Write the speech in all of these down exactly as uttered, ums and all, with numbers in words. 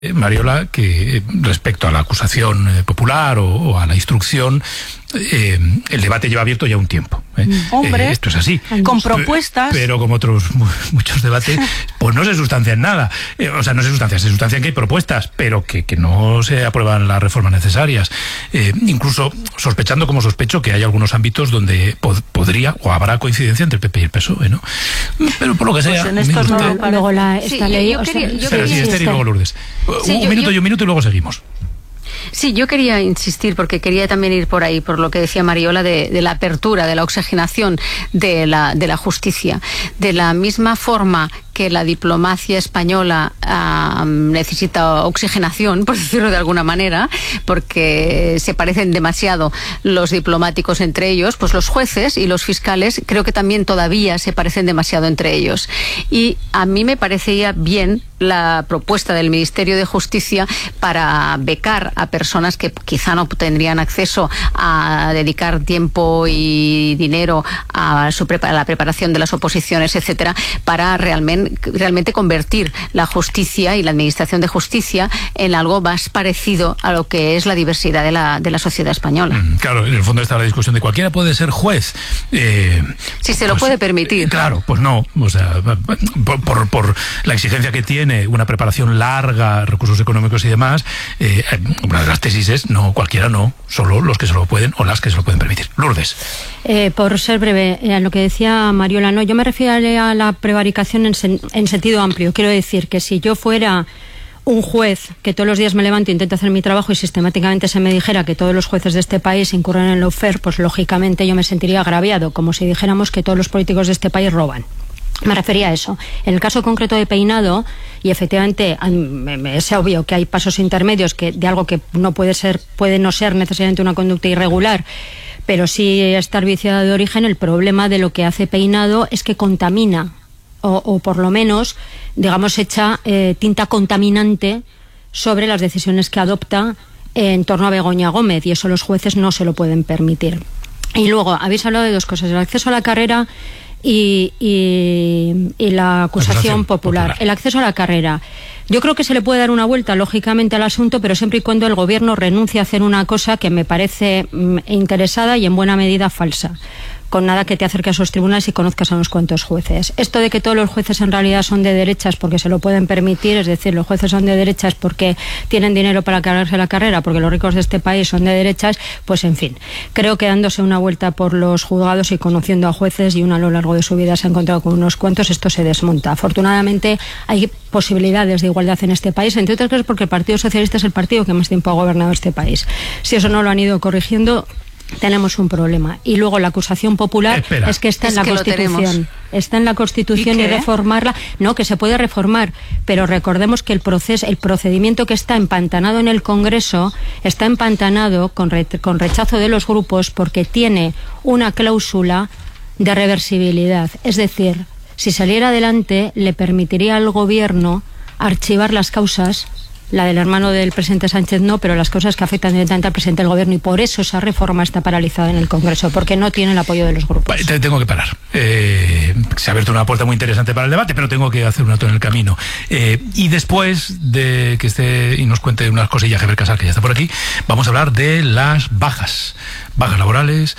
Mariola, que respecto a la acusación eh, popular o, o a la instrucción, eh, el debate lleva abierto ya un tiempo. ¿eh? Hombre, eh, esto es así. Con propuestas. Pero como otros muchos debates, pues no se sustancian nada. Eh, o sea, no se sustancian, se sustancian que hay propuestas, pero que, que no se aprueban las reformas necesarias. Eh, incluso sospechando como sospecho que hay algunos ámbitos donde pod podría o habrá coincidencia entre el P P y el P S O E, ¿no? Pero por lo que sea... Pues en estos no, usted... luego la, esta sí, ley... Yo, yo quería, o sea, yo pero quería, sí, Esther y luego Lourdes. Sí, un yo, minuto yo... y un minuto y luego seguimos. Sí, yo quería insistir, porque quería también ir por ahí, por lo que decía Mariola, de, de la apertura, de la oxigenación de la, de la justicia. De la misma forma que la diplomacia española uh, necesita oxigenación, por decirlo de alguna manera, porque se parecen demasiado los diplomáticos entre ellos, pues los jueces y los fiscales creo que también todavía se parecen demasiado entre ellos. Y a mí me parecía bien la propuesta del Ministerio de Justicia para becar a personas que quizá no tendrían acceso a dedicar tiempo y dinero a, su a la preparación de las oposiciones, etcétera, para realmente realmente convertir la justicia y la administración de justicia en algo más parecido a lo que es la diversidad de la, de la sociedad española. Mm, claro, en el fondo está la discusión de cualquiera puede ser juez. Eh, si se pues, lo puede permitir. Eh, claro, pues no. O sea, por, por, por la exigencia que tiene una preparación larga, recursos económicos y demás, eh, una de las tesis es no, cualquiera no, solo los que se lo pueden o las que se lo pueden permitir. Lourdes. Eh, por ser breve, eh, a lo que decía Mariola, no, yo me refiero a la prevaricación en, sen en sentido amplio. Quiero decir que si yo fuera un juez que todos los días me levanto e intento hacer mi trabajo y sistemáticamente se me dijera que todos los jueces de este país incurren en lawfare, pues lógicamente yo me sentiría agraviado, como si dijéramos que todos los políticos de este país roban. Me refería a eso. En el caso concreto de Peinado, y efectivamente es obvio que hay pasos intermedios que de algo que no puede ser, puede no ser necesariamente una conducta irregular, pero sí estar viciada de origen. El problema de lo que hace Peinado es que contamina, o, o por lo menos, digamos, echa eh, tinta contaminante sobre las decisiones que adopta en torno a Begoña Gómez, y eso los jueces no se lo pueden permitir. Y luego, habéis hablado de dos cosas: el acceso a la carrera y, y, y la acusación, acusación popular. popular. El acceso a la carrera. Yo creo que se le puede dar una vuelta, lógicamente, al asunto, pero siempre y cuando el gobierno renuncie a hacer una cosa que me parece mm, interesada y en buena medida falsa. Con nada que te acerques a esos tribunales y conozcas a unos cuantos jueces. Esto de que todos los jueces en realidad son de derechas porque se lo pueden permitir, es decir, los jueces son de derechas porque tienen dinero para cargarse la carrera, porque los ricos de este país son de derechas, pues en fin. Creo que dándose una vuelta por los juzgados y conociendo a jueces, y uno a lo largo de su vida se ha encontrado con unos cuantos, esto se desmonta. Afortunadamente hay posibilidades de igualdad en este país, entre otras cosas porque el Partido Socialista es el partido que más tiempo ha gobernado este país. Si eso no lo han ido corrigiendo, tenemos un problema. Y luego la acusación popular Espera. es que está es en la que Constitución. Está en la Constitución y, ¿Y reformarla. No, que se puede reformar, pero recordemos que el proceso, el procedimiento que está empantanado en el Congreso está empantanado con, re, con rechazo de los grupos porque tiene una cláusula de reversibilidad. Es decir, si saliera adelante, le permitiría al Gobierno archivar las causas. La del hermano del presidente Sánchez no, pero las cosas que afectan directamente al presidente del gobierno, y por eso esa reforma está paralizada en el Congreso, porque no tiene el apoyo de los grupos. Te tengo que parar. Eh, se ha abierto una puerta muy interesante para el debate, pero tengo que hacer un alto en el camino. Eh, y después de que esté y nos cuente unas cosillas, Javier Casal, que ya está por aquí, vamos a hablar de las bajas. Bajas laborales,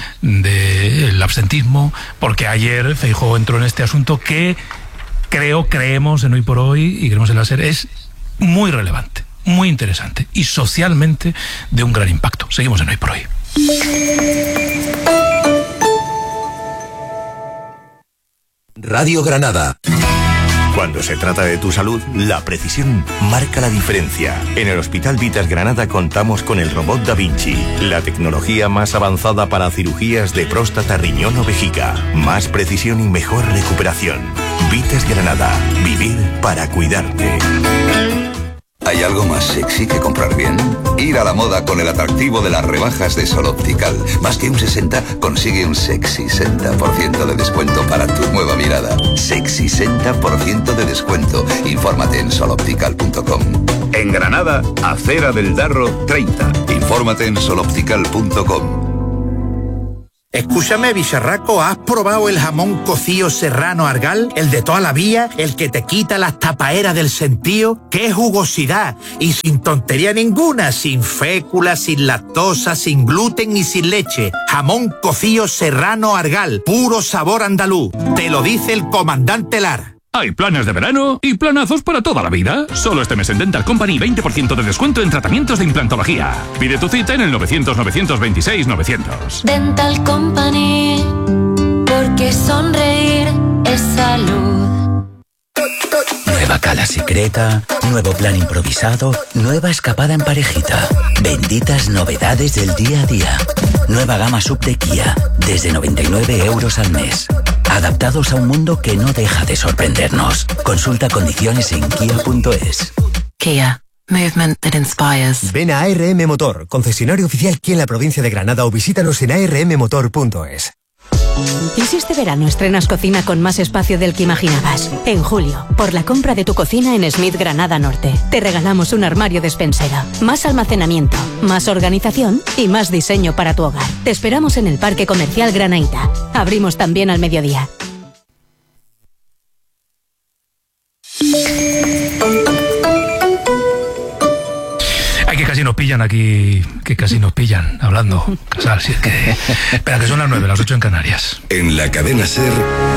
del absentismo, porque ayer Feijóo entró en este asunto que creo, creemos en Hoy por Hoy, y creemos en la SER, es muy relevante, muy interesante y socialmente de un gran impacto. Seguimos en Hoy por Hoy. Radio Granada. Cuando se trata de tu salud, la precisión marca la diferencia. En el Hospital Vitas Granada contamos con el robot Da Vinci, la tecnología más avanzada para cirugías de próstata, riñón o vejiga. Más precisión y mejor recuperación. Vitas Granada. Vivir para cuidarte. ¿Hay algo más sexy que comprar bien? Ir a la moda con el atractivo de las rebajas de Sol Optical. Más que un sesenta, consigue un sexy sesenta por ciento de descuento para tu nueva mirada. Sexy sesenta por ciento de descuento. Infórmate en sol optical punto com. En Granada, Acera del Darro treinta. Infórmate en sol optical punto com. Escúchame, bicharraco, ¿has probado el jamón cocido serrano Argal? El de toda la vida, el que te quita las tapaeras del sentido. ¡Qué jugosidad! Y sin tontería ninguna, sin fécula, sin lactosa, sin gluten y sin leche. Jamón cocido serrano Argal, puro sabor andaluz. Te lo dice el comandante Lara. Hay planes de verano y planazos para toda la vida. Solo este mes en Dental Company veinte por ciento de descuento en tratamientos de implantología. Pide tu cita en el novecientos, novecientos veintiséis, novecientos. Dental Company, porque sonreír es salud. Nueva cala secreta, nuevo plan improvisado, nueva escapada en parejita. Benditas novedades del día a día. Nueva gama sub de Kia, desde noventa y nueve euros al mes. Adaptados a un mundo que no deja de sorprendernos. Consulta condiciones en kia punto es. Kia. Movement that inspires. Ven a A R M Motor, concesionario oficial Kia en la provincia de Granada, o visítanos en a r m motor punto es. ¿Y si este verano estrenas cocina con más espacio del que imaginabas? En julio, por la compra de tu cocina en Smith Granada Norte, te regalamos un armario despensera, más almacenamiento, más organización y más diseño para tu hogar. Te esperamos en el Parque Comercial Granaíta. Abrimos también al mediodía. Ay, que casi nos pillan aquí, que casi nos pillan hablando. Casal, si es que... Espera, que son las nueve, las ocho en Canarias. En la cadena SER,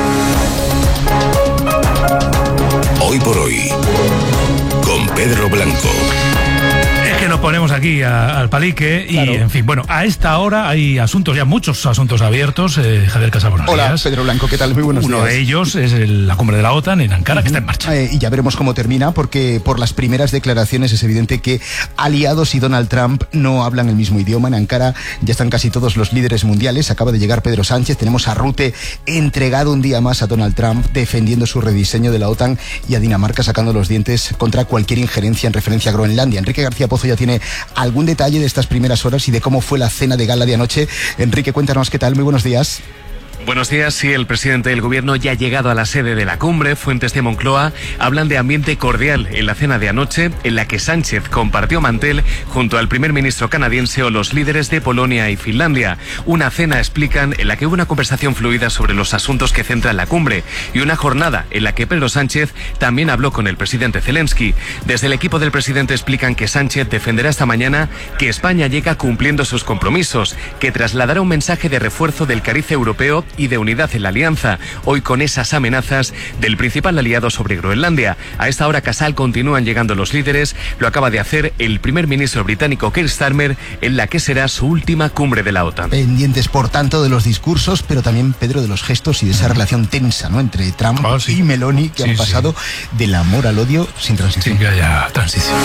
Hoy por Hoy, con Pedro Blanco. Es que nos ponemos aquí a, al palique y, claro. En fin, bueno, a esta hora hay asuntos, ya muchos asuntos abiertos. Eh, Javier Casal, buenos Hola, días. Pedro Blanco, ¿qué tal? Muy buenos Uno días. de ellos es el, la cumbre de la OTAN en Ankara, uh-huh. que está en marcha. Eh, y ya veremos cómo termina, porque por las primeras declaraciones es evidente que aliados y Donald Trump no hablan el mismo idioma. En Ankara ya están casi todos los líderes mundiales. Acaba de llegar Pedro Sánchez. Tenemos a Rutte entregado un día más a Donald Trump, defendiendo su rediseño de la OTAN, y a Dinamarca sacando los dientes contra cualquier injerencia en referencia a Groenlandia. Enrique García Pozo ya tiene algún detalle de estas primeras horas y de cómo fue la cena de gala de anoche. Enrique, cuéntanos qué tal. Muy buenos días. Buenos días. Sí, el presidente del gobierno ya ha llegado a la sede de la cumbre. Fuentes de Moncloa hablan de ambiente cordial en la cena de anoche, en la que Sánchez compartió mantel junto al primer ministro canadiense o los líderes de Polonia y Finlandia. Una cena, explican, en la que hubo una conversación fluida sobre los asuntos que centran la cumbre, y una jornada en la que Pedro Sánchez también habló con el presidente Zelensky. Desde el equipo del presidente explican que Sánchez defenderá esta mañana que España llega cumpliendo sus compromisos, que trasladará un mensaje de refuerzo del cariz europeo y de unidad en la alianza, hoy con esas amenazas del principal aliado sobre Groenlandia. A esta hora, Casal, continúan llegando los líderes. Lo acaba de hacer el primer ministro británico Keir Starmer, en la que será su última cumbre de la OTAN. Pendientes, por tanto, de los discursos, pero también, Pedro, de los gestos y de esa relación tensa, ¿no?, entre Trump oh, sí. y Meloni, que sí, han pasado sí. del amor al odio sin transición. Sí, que haya transición.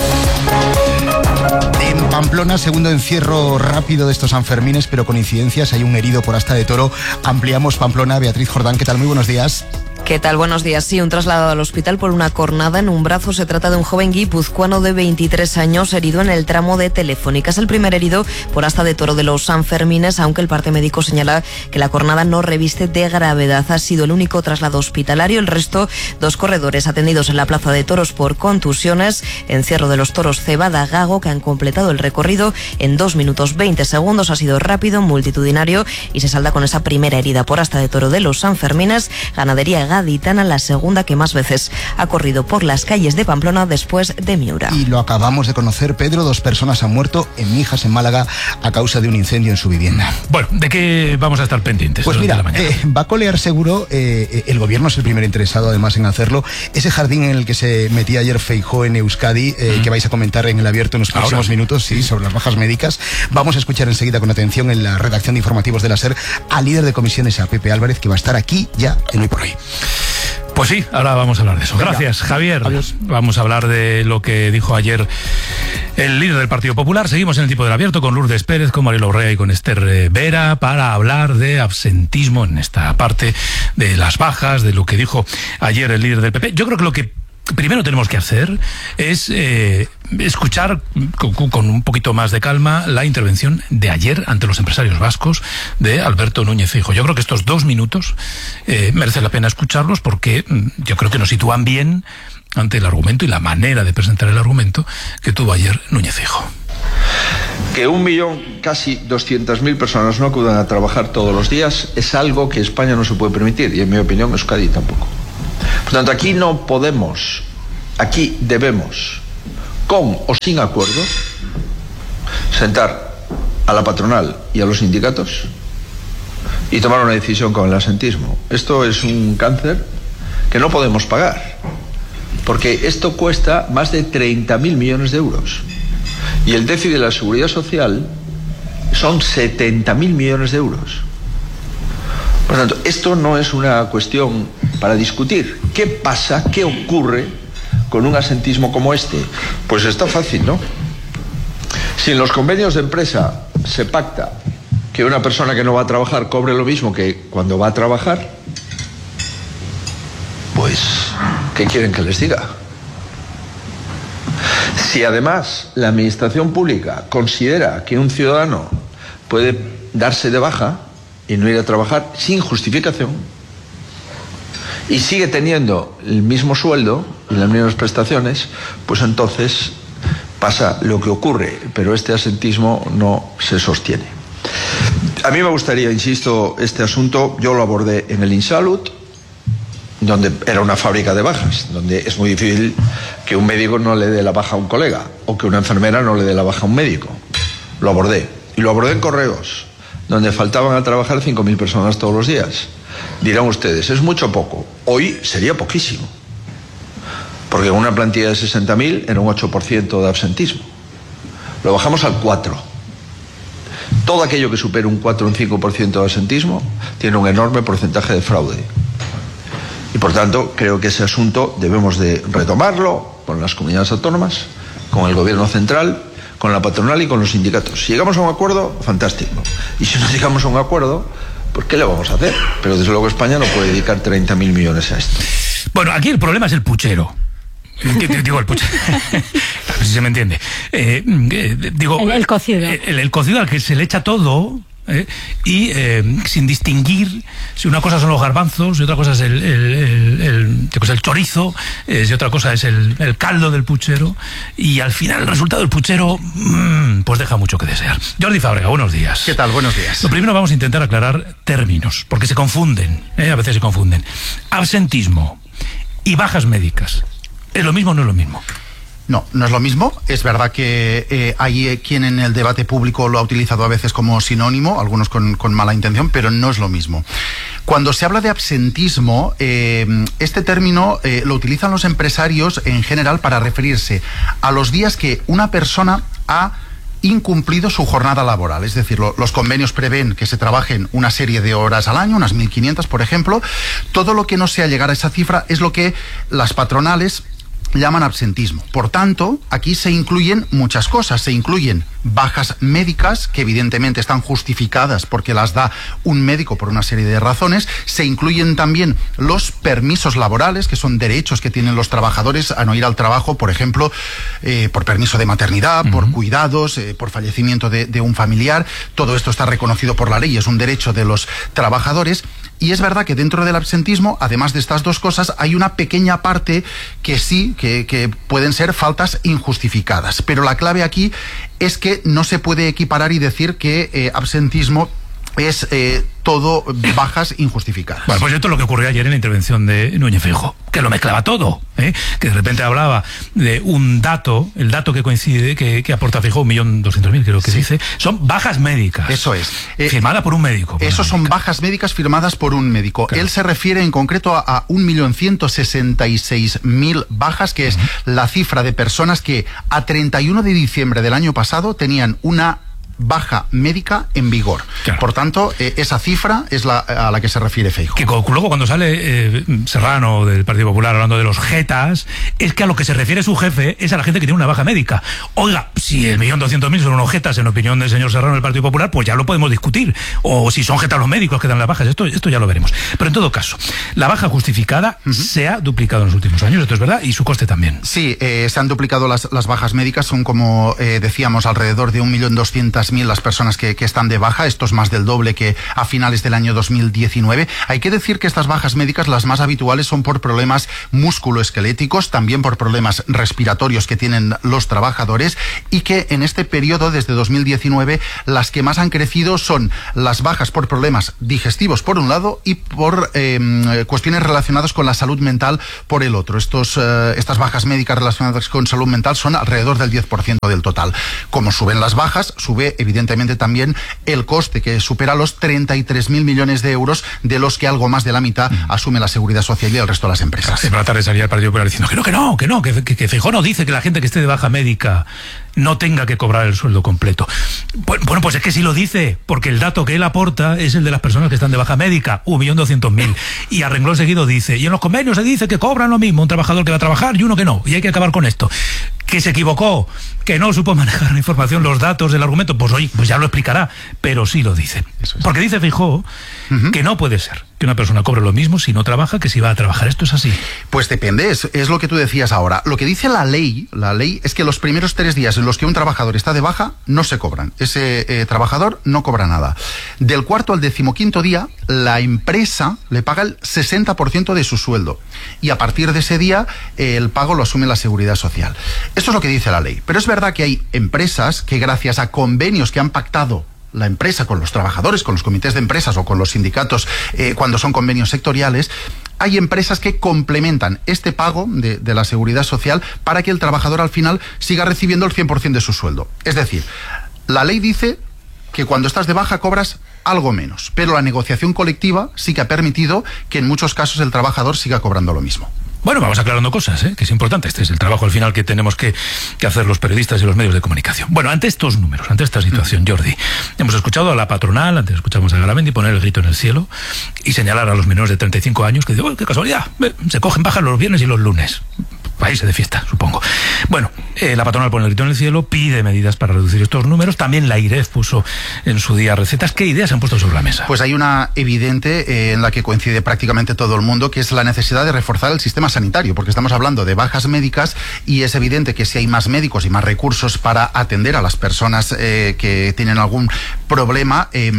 En Pamplona, segundo encierro rápido de estos Sanfermines, pero con incidencias. Hay un herido por asta de toro. Ampliamos Pamplona. Beatriz Jordán, ¿qué tal? Muy buenos días. ¿Qué tal? Buenos días. Sí, un traslado al hospital por una cornada en un brazo. Se trata de un joven guipuzcoano de veintitrés años herido en el tramo de Telefónica. Es el primer herido por asta de toro de los Sanfermines, aunque el parte médico señala que la cornada no reviste de gravedad. Ha sido el único traslado hospitalario. El resto, dos corredores atendidos en la plaza de toros por contusiones. Encierro de los toros Cebada Gago, que han completado el recorrido en dos minutos veinte segundos. Ha sido rápido, multitudinario y se salda con esa primera herida por asta de toro de los Sanfermines. Ganadería gaditana, la segunda que más veces ha corrido por las calles de Pamplona después de Miura. Y lo acabamos de conocer, Pedro. Dos personas han muerto en Mijas, en Málaga, a causa de un incendio en su vivienda. Bueno, ¿de qué vamos a estar pendientes? Pues mira, eh, va a colear seguro, eh, el gobierno es el primer interesado además en hacerlo, ese jardín en el que se metía ayer Feijóo en Euskadi, eh, mm. que vais a comentar en el abierto en los próximos Ahora. minutos, sí, sobre las bajas médicas. Vamos a escuchar enseguida con atención en la redacción de informativos de la SER al líder de comisiones, a Pepe Álvarez, que va a estar aquí ya en Hoy por Hoy. Pues sí, ahora vamos a hablar de eso. Gracias, Javier. Adiós. Vamos a hablar de lo que dijo ayer el líder del Partido Popular. Seguimos en el Tipo del Abierto con Lourdes Pérez, con María Urrea y con Esther Vera para hablar de absentismo en esta parte, de las bajas, de lo que dijo ayer el líder del P P. Yo creo que lo que primero tenemos que hacer es eh, escuchar con, con un poquito más de calma la intervención de ayer ante los empresarios vascos de Alberto Núñez Feijóo. Yo creo que estos dos minutos eh, merece la pena escucharlos porque yo creo que nos sitúan bien ante el argumento y la manera de presentar el argumento que tuvo ayer Núñez Feijóo. Que un millón, casi doscientas mil personas no acudan a trabajar todos los días es algo que España no se puede permitir, y en mi opinión Euskadi tampoco. Por tanto, aquí no podemos, aquí debemos, con o sin acuerdo, sentar a la patronal y a los sindicatos y tomar una decisión con el absentismo. Esto es un cáncer que no podemos pagar, porque esto cuesta más de treinta mil millones de euros. Y el déficit de la seguridad social son setenta mil millones de euros. Por lo tanto, esto no es una cuestión para discutir. ¿Qué pasa? ¿Qué ocurre con un absentismo como este? Pues está fácil, ¿no? Si en los convenios de empresa se pacta que una persona que no va a trabajar cobre lo mismo que cuando va a trabajar, pues, ¿qué quieren que les diga? Si además la administración pública considera que un ciudadano puede darse de baja y no ir a trabajar sin justificación y sigue teniendo el mismo sueldo y las mismas prestaciones, pues entonces pasa lo que ocurre, pero este absentismo no se sostiene. A mí me gustaría, insisto, este asunto yo lo abordé en el InSalud, donde era una fábrica de bajas, donde es muy difícil que un médico no le dé la baja a un colega o que una enfermera no le dé la baja a un médico. Lo abordé. Y lo abordé en Correos, donde faltaban a trabajar cinco mil personas todos los días. Dirán ustedes, ¿es mucho o poco? Hoy sería poquísimo, porque en una plantilla de sesenta mil era un ocho por ciento de absentismo. Lo bajamos al cuatro por ciento. Todo aquello que supere un cuatro o un cinco por ciento de absentismo tiene un enorme porcentaje de fraude. Y por tanto, creo que ese asunto debemos de retomarlo con las comunidades autónomas, con el gobierno central, con la patronal y con los sindicatos. Si llegamos a un acuerdo, fantástico. Y si no llegamos a un acuerdo, pues ¿qué le vamos a hacer? Pero desde luego España no puede dedicar treinta mil millones a esto. Bueno, aquí el problema es el puchero. Digo, el puchero. A ver si se me entiende. Eh, eh, digo, el, el cocido. El, el cocido al que se le echa todo... ¿Eh? y eh, sin distinguir si una cosa son los garbanzos y otra cosa es el, el, el, el, el, el chorizo, eh, si otra cosa es el, el caldo del puchero, y al final el resultado del puchero mmm, pues deja mucho que desear. Jordi Fábrega, buenos días. ¿Qué tal? Buenos días. Lo primero, vamos a intentar aclarar términos, porque se confunden, ¿eh? a veces se confunden. Absentismo y bajas médicas, ¿es lo mismo o no es lo mismo? No, no es lo mismo. Es verdad que eh, hay quien en el debate público lo ha utilizado a veces como sinónimo, algunos con, con mala intención, pero no es lo mismo. Cuando se habla de absentismo, eh, este término eh, lo utilizan los empresarios en general para referirse a los días que una persona ha incumplido su jornada laboral. Es decir, lo, los convenios prevén que se trabajen una serie de horas al año, unas mil quinientas, por ejemplo. Todo lo que no sea llegar a esa cifra es lo que las patronales llaman absentismo. Por tanto, aquí se incluyen muchas cosas. Se incluyen bajas médicas, que evidentemente están justificadas porque las da un médico por una serie de razones. Se incluyen también los permisos laborales, que son derechos que tienen los trabajadores a no ir al trabajo, por ejemplo, eh, por permiso de maternidad, uh-huh. por cuidados, eh, por fallecimiento de, de un familiar. Todo esto está reconocido por la ley, es un derecho de los trabajadores. Y es verdad que dentro del absentismo, además de estas dos cosas, hay una pequeña parte que sí, que, que pueden ser faltas injustificadas. Pero la clave aquí es que no se puede equiparar y decir que eh, absentismo es eh, todo bajas injustificadas. Bueno, pues esto es lo que ocurrió ayer en la intervención de Núñez Feijóo, que lo mezclaba todo, ¿eh? que de repente hablaba de un dato, el dato que coincide, que, que aporta Feijóo, un millón doscientos mil, creo que sí. dice, son bajas médicas. Eso es. Eh, firmada por un médico. Por eso son bajas médicas firmadas por un médico. Claro. Él se refiere en concreto a, a un millón ciento sesenta y seis mil bajas, que es uh-huh. la cifra de personas que a treinta y uno de diciembre del año pasado tenían una baja médica en vigor. Claro. Por tanto, eh, esa cifra es la a la que se refiere Feijóo. Que luego cuando sale eh, Serrano del Partido Popular hablando de los jetas, es que a lo que se refiere su jefe es a la gente que tiene una baja médica. Oiga, si el millón doscientos mil son unos jetas en opinión del señor Serrano del Partido Popular, pues ya lo podemos discutir. O si son jetas los médicos que dan las bajas, esto, esto ya lo veremos. Pero en todo caso, la baja justificada uh-huh. se ha duplicado en los últimos años, esto es verdad, y su coste también. Sí, eh, se han duplicado las, las bajas médicas, son como eh, decíamos alrededor de un millón doscientos trescientas mil las personas que, que están de baja, esto es más del doble que a finales del año dos mil diecinueve. Hay que decir que estas bajas médicas, las más habituales, son por problemas musculoesqueléticos, también por problemas respiratorios que tienen los trabajadores, y que en este periodo, desde dos mil diecinueve, las que más han crecido son las bajas por problemas digestivos por un lado y por eh, cuestiones relacionadas con la salud mental por el otro. Estos, eh, estas bajas médicas relacionadas con salud mental son alrededor del diez por ciento del total. Como suben las bajas, sube evidentemente también el coste, que supera los treinta y tres mil millones de euros, de los que algo más de la mitad mm. asume la Seguridad Social y el resto de las empresas. Por la tarde salía el Partido Popular diciendo que no, que no, que no, que, que, que Feijóo no dice que la gente que esté de baja médica no tenga que cobrar el sueldo completo. Bueno, pues es que sí lo dice, porque el dato que él aporta es el de las personas que están de baja médica, un millón doscientos mil. Y a renglón seguido dice, y en los convenios se dice que cobran lo mismo un trabajador que va a trabajar y uno que no, y hay que acabar con esto. Que se equivocó, que no supo manejar la información, los datos del argumento, pues oye, pues ya lo explicará, pero sí lo dice. Es. Porque dice Feijóo uh-huh. que no puede ser que una persona cobre lo mismo si no trabaja que si va a trabajar. ¿Esto es así? Pues depende, es, es lo que tú decías ahora. Lo que dice la ley, la ley es que los primeros tres días en los que un trabajador está de baja no se cobran. Ese eh, trabajador no cobra nada. Del cuarto al decimoquinto día, la empresa le paga el sesenta por ciento de su sueldo. Y a partir de ese día, eh, el pago lo asume la Seguridad Social. Esto es lo que dice la ley. Pero es verdad que hay empresas que, gracias a convenios que han pactado la empresa con los trabajadores, con los comités de empresas o con los sindicatos, eh, cuando son convenios sectoriales, hay empresas que complementan este pago de, de la Seguridad Social para que el trabajador al final siga recibiendo el cien por ciento de su sueldo. Es decir, la ley dice que cuando estás de baja cobras algo menos, pero la negociación colectiva sí que ha permitido que en muchos casos el trabajador siga cobrando lo mismo. Bueno, vamos aclarando cosas, ¿eh? Que es importante. Este es el trabajo al final que tenemos que, que hacer los periodistas y los medios de comunicación. Bueno, ante estos números, ante esta situación, Jordi, hemos escuchado a la patronal, antes escuchamos a Garamendi poner el grito en el cielo y señalar a los menores de treinta y cinco años que dicen, ¡oh, qué casualidad! Se cogen bajas los viernes y los lunes. Países de fiesta, supongo. Bueno, eh, la patronal pone el grito en el cielo, pide medidas para reducir estos números. También la IREF puso en su día recetas. ¿Qué ideas se han puesto sobre la mesa? Pues hay una evidente eh, en la que coincide prácticamente todo el mundo, que es la necesidad de reforzar el sistema sanitario, porque estamos hablando de bajas médicas y es evidente que si hay más médicos y más recursos para atender a las personas eh, que tienen algún problema, eh,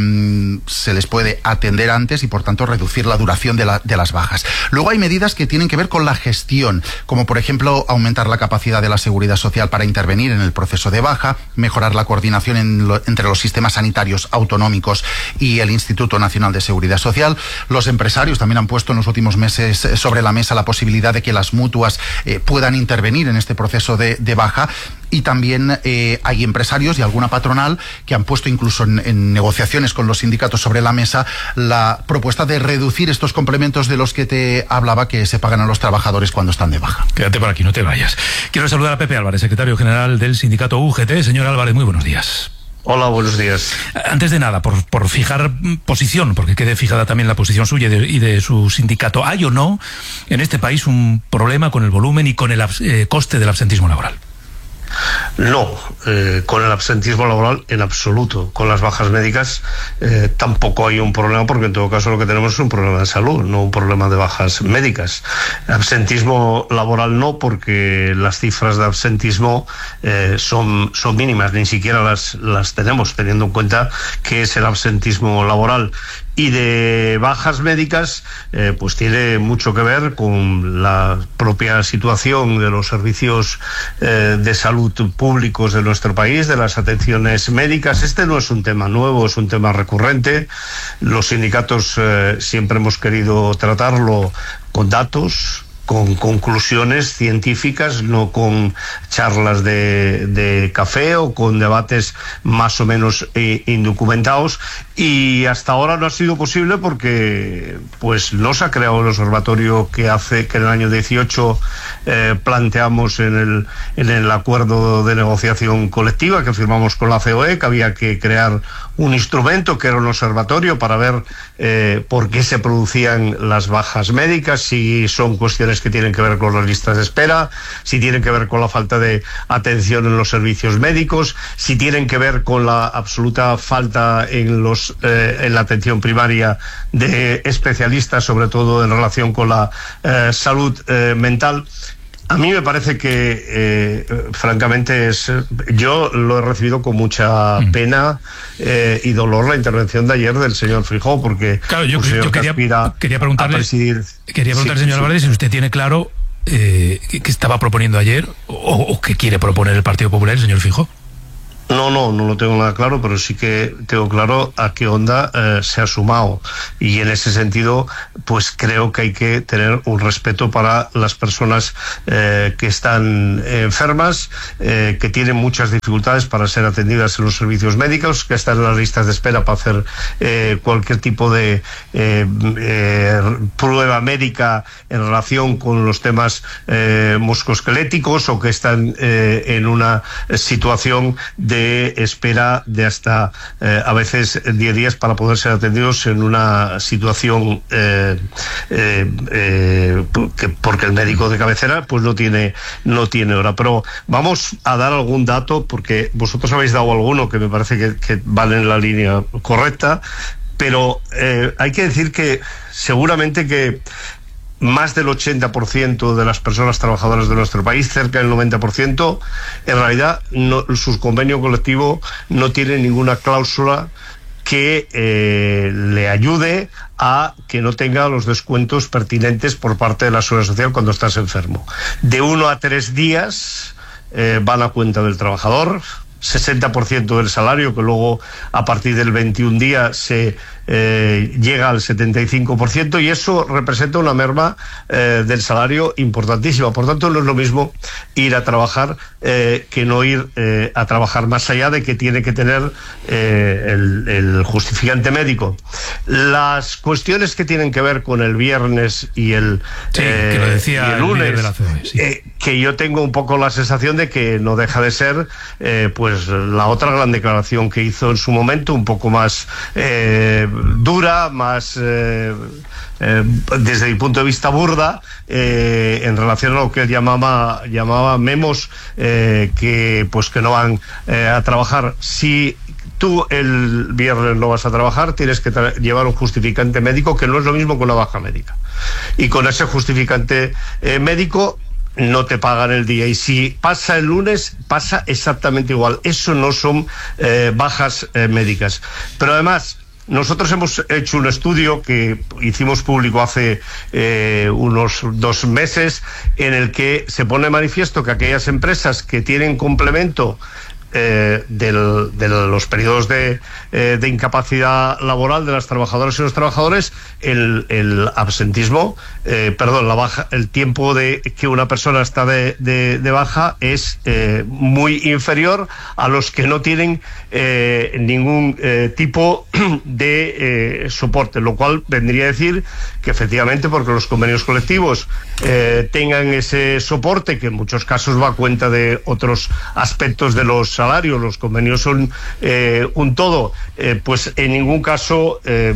se les puede atender antes y por tanto reducir la duración de, la, de las bajas. Luego hay medidas que tienen que ver con la gestión, como por ejemplo ejemplo, aumentar la capacidad de la Seguridad Social para intervenir en el proceso de baja, mejorar la coordinación en lo, entre los sistemas sanitarios autonómicos y el Instituto Nacional de Seguridad Social. Los empresarios también han puesto en los últimos meses sobre la mesa la posibilidad de que las mutuas eh, puedan intervenir en este proceso de, de baja. Y también eh, hay empresarios y alguna patronal que han puesto incluso en, en negociaciones con los sindicatos sobre la mesa la propuesta de reducir estos complementos de los que te hablaba que se pagan a los trabajadores cuando están de baja. Quédate por aquí, no te vayas. Quiero saludar a Pepe Álvarez, secretario general del sindicato U G T. Señor Álvarez, muy buenos días. Hola, buenos días. Antes de nada, por, por fijar posición, porque quede fijada también la posición suya y de, y de su sindicato, ¿hay o no en este país un problema con el volumen y con el eh, coste del absentismo laboral? No, eh, con el absentismo laboral en absoluto. Con las bajas médicas eh, tampoco hay un problema, porque en todo caso lo que tenemos es un problema de salud, no un problema de bajas médicas. Absentismo laboral no, porque las cifras de absentismo eh, son, son mínimas, ni siquiera las, las tenemos, teniendo en cuenta que es el absentismo laboral. Y de bajas médicas, eh, pues tiene mucho que ver con la propia situación de los servicios eh, de salud públicos de nuestro país, de las atenciones médicas. Este no es un tema nuevo, es un tema recurrente. Los sindicatos eh, siempre hemos querido tratarlo con datos, con conclusiones científicas, no con charlas de, de café o con debates más o menos eh, indocumentados. Y hasta ahora no ha sido posible porque pues no se ha creado el observatorio que hace que en el año dieciocho eh, planteamos en el, en el acuerdo de negociación colectiva que firmamos con la C O E, que había que crear un instrumento que era un observatorio para ver eh, por qué se producían las bajas médicas, si son cuestiones que tienen que ver con las listas de espera, si tienen que ver con la falta de atención en los servicios médicos, si tienen que ver con la absoluta falta en los eh, en la atención primaria de especialistas, sobre todo en relación con la eh, salud eh, mental. A mí me parece que, eh, francamente, es yo lo he recibido con mucha pena eh, y dolor la intervención de ayer del señor Feijóo, porque claro, yo, pues, yo quería, quería preguntarle, presidir... quería preguntarle, sí, señor sí. Álvarez, si usted tiene claro eh, qué, qué estaba proponiendo ayer o, o qué quiere proponer el Partido Popular, el señor Feijóo. No, no, no lo tengo nada claro, pero sí que tengo claro a qué onda eh, se ha sumado. Y en ese sentido, pues creo que hay que tener un respeto para las personas eh, que están enfermas, eh, que tienen muchas dificultades para ser atendidas en los servicios médicos, que están en las listas de espera para hacer eh, cualquier tipo de eh, eh, prueba médica en relación con los temas eh, musculoesqueléticos, o que están eh, en una situación de espera de hasta eh, a veces diez días para poder ser atendidos en una situación eh, eh, eh, que, porque el médico de cabecera pues no tiene no tiene hora. Pero vamos a dar algún dato, porque vosotros habéis dado alguno que me parece que, que van en la línea correcta, pero eh, hay que decir que seguramente que más del ochenta por ciento de las personas trabajadoras de nuestro país, cerca del noventa por ciento, en realidad no, su convenio colectivo no tiene ninguna cláusula que eh, le ayude a que no tenga los descuentos pertinentes por parte de la Seguridad Social cuando estás enfermo. De uno a tres días eh, van a cuenta del trabajador, sesenta por ciento del salario, que luego a partir del veintiún día se eh, llega al setenta y cinco por ciento, y eso representa una merma eh, del salario importantísima. Por tanto, no es lo mismo ir a trabajar eh, que no ir eh, a trabajar, más allá de que tiene que tener eh, el, el justificante médico. Las cuestiones que tienen que ver con el viernes y el, sí, eh, que lo decía y el el lunes, de la C O E, sí. eh, que yo tengo un poco la sensación de que no deja de ser eh, pues la otra gran declaración que hizo en su momento, un poco más eh, dura, más eh, eh, desde mi punto de vista burda, eh, en relación a lo que él llamaba llamaba memos eh, que pues que no van eh, a trabajar. Si tú el viernes no vas a trabajar, tienes que llevar un justificante médico, que no es lo mismo que una baja médica, y con ese justificante eh, médico no te pagan el día, y si pasa el lunes pasa exactamente igual. Eso no son eh, bajas eh, médicas. Pero además nosotros hemos hecho un estudio que hicimos público hace eh, unos dos meses, en el que se pone de manifiesto que aquellas empresas que tienen complemento Eh, del, de los periodos de, eh, de incapacidad laboral de las trabajadoras y los trabajadores, el, el absentismo, eh, perdón, la baja, el tiempo de que una persona está de, de, de baja es eh, muy inferior a los que no tienen eh, ningún eh, tipo de eh, soporte, lo cual vendría a decir que efectivamente, porque los convenios colectivos eh, tengan ese soporte, que en muchos casos va a cuenta de otros aspectos de los salarios, los convenios son eh, un todo, eh, pues en ningún caso eh,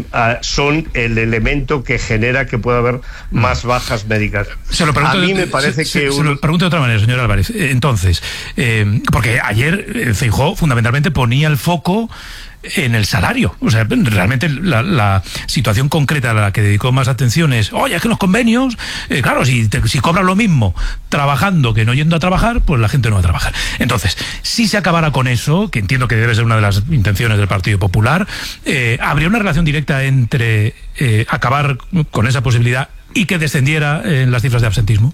son el elemento que genera que pueda haber más bajas médicas. Se lo pregunto, a mí me parece se, que... Se, un... se lo pregunto de otra manera, señor Álvarez. Entonces, eh, porque ayer eh, Feijóo fundamentalmente ponía el foco en el salario. O sea, realmente la, la situación concreta a la que dedicó más atención es, oye, es que los convenios, eh, claro, si, te, si cobran lo mismo trabajando que no yendo a trabajar, pues la gente no va a trabajar. Entonces, si se acabara con eso, que entiendo que debe ser una de las intenciones del Partido Popular, eh, ¿habría una relación directa entre eh, acabar con esa posibilidad y que descendiera en las cifras de absentismo?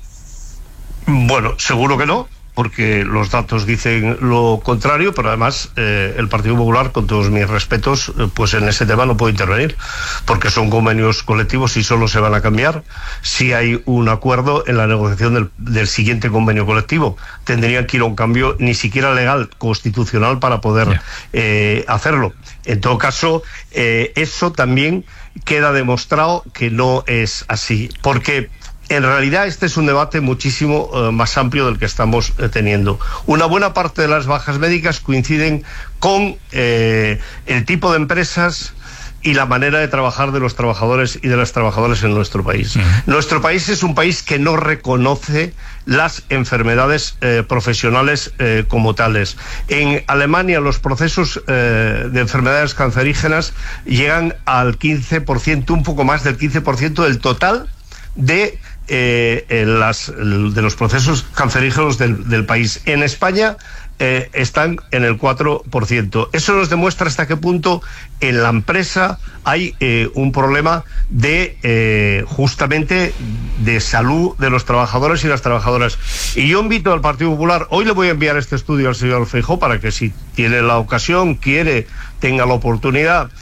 Bueno, seguro que no, porque los datos dicen lo contrario, pero además eh, el Partido Popular, con todos mis respetos, eh, pues en ese tema no puede intervenir, porque son convenios colectivos y solo se van a cambiar si hay un acuerdo en la negociación del, del siguiente convenio colectivo. Tendrían que ir a un cambio ni siquiera legal, constitucional, para poder yeah. eh, hacerlo. En todo caso, eh, eso también queda demostrado que no es así, porque en realidad este es un debate muchísimo uh, más amplio del que estamos uh, teniendo. Una buena parte de las bajas médicas coinciden con eh, el tipo de empresas y la manera de trabajar de los trabajadores y de las trabajadoras en nuestro país. Uh-huh. Nuestro país es un país que no reconoce las enfermedades eh, profesionales eh, como tales. En Alemania los procesos eh, de enfermedades cancerígenas llegan al quince por ciento, un poco más del quince por ciento del total de eh, las, de los procesos cancerígenos del, del país. En España eh, están en el cuatro por ciento. Eso nos demuestra hasta qué punto en la empresa hay eh, un problema de eh, justamente de salud de los trabajadores y las trabajadoras. Y yo invito al Partido Popular, hoy le voy a enviar este estudio al señor Feijóo para que si tiene la ocasión, quiere, tenga la oportunidad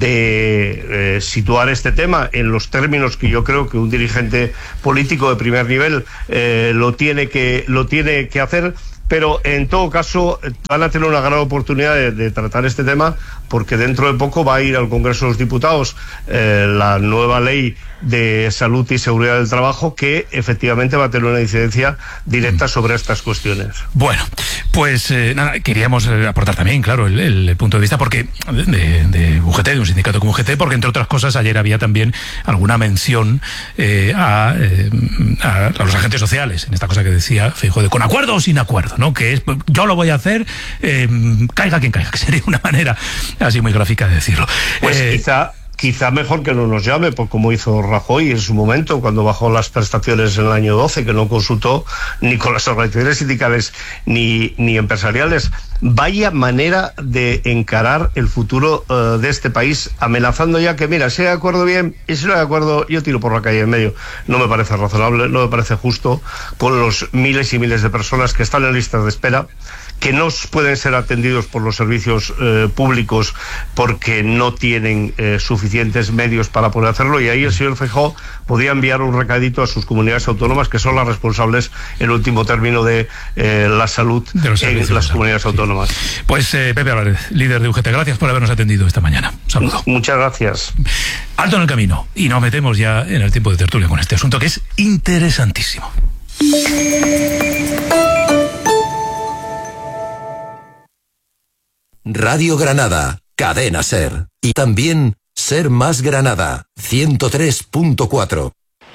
de eh, situar este tema en los términos que yo creo que un dirigente político de primer nivel eh, lo tiene que lo tiene que hacer. Pero en todo caso van a tener una gran oportunidad de, de tratar este tema, porque dentro de poco va a ir al Congreso de los Diputados eh, la nueva ley de salud y seguridad del trabajo, que efectivamente va a tener una incidencia directa sobre estas cuestiones. Bueno, pues eh, nada, queríamos eh, aportar también, claro, el, el punto de vista porque de, de U G T, de un sindicato como U G T, porque entre otras cosas ayer había también alguna mención eh, a, eh, a, a los agentes sociales, en esta cosa que decía Feijóo, de con acuerdo o sin acuerdo, ¿no? Que es, yo lo voy a hacer, eh, caiga quien caiga, que sería una manera así muy gráfica de decirlo. Pues eh, quizá Quizá mejor que no nos llame, por como hizo Rajoy en su momento, cuando bajó las prestaciones en el año doce, que no consultó ni con las organizaciones sindicales ni, ni empresariales. Vaya manera de encarar el futuro uh, de este país, amenazando ya que, mira, si hay de acuerdo bien, y si no hay de acuerdo, yo tiro por la calle en medio. No me parece razonable, no me parece justo con los miles y miles de personas que están en listas de espera, que no pueden ser atendidos por los servicios eh, públicos porque no tienen eh, suficientes medios para poder hacerlo, y ahí el señor Feijóo podía enviar un recadito a sus comunidades autónomas, que son las responsables en último término de eh, la salud en las comunidades autónomas. Pues eh, Pepe Álvarez, líder de U G T, gracias por habernos atendido esta mañana. Un saludo. Muchas gracias. Alto en el camino y nos metemos ya en el tiempo de tertulia con este asunto que es interesantísimo. Radio Granada, Cadena Ser. Y también Ser Más Granada, ciento tres punto cuatro.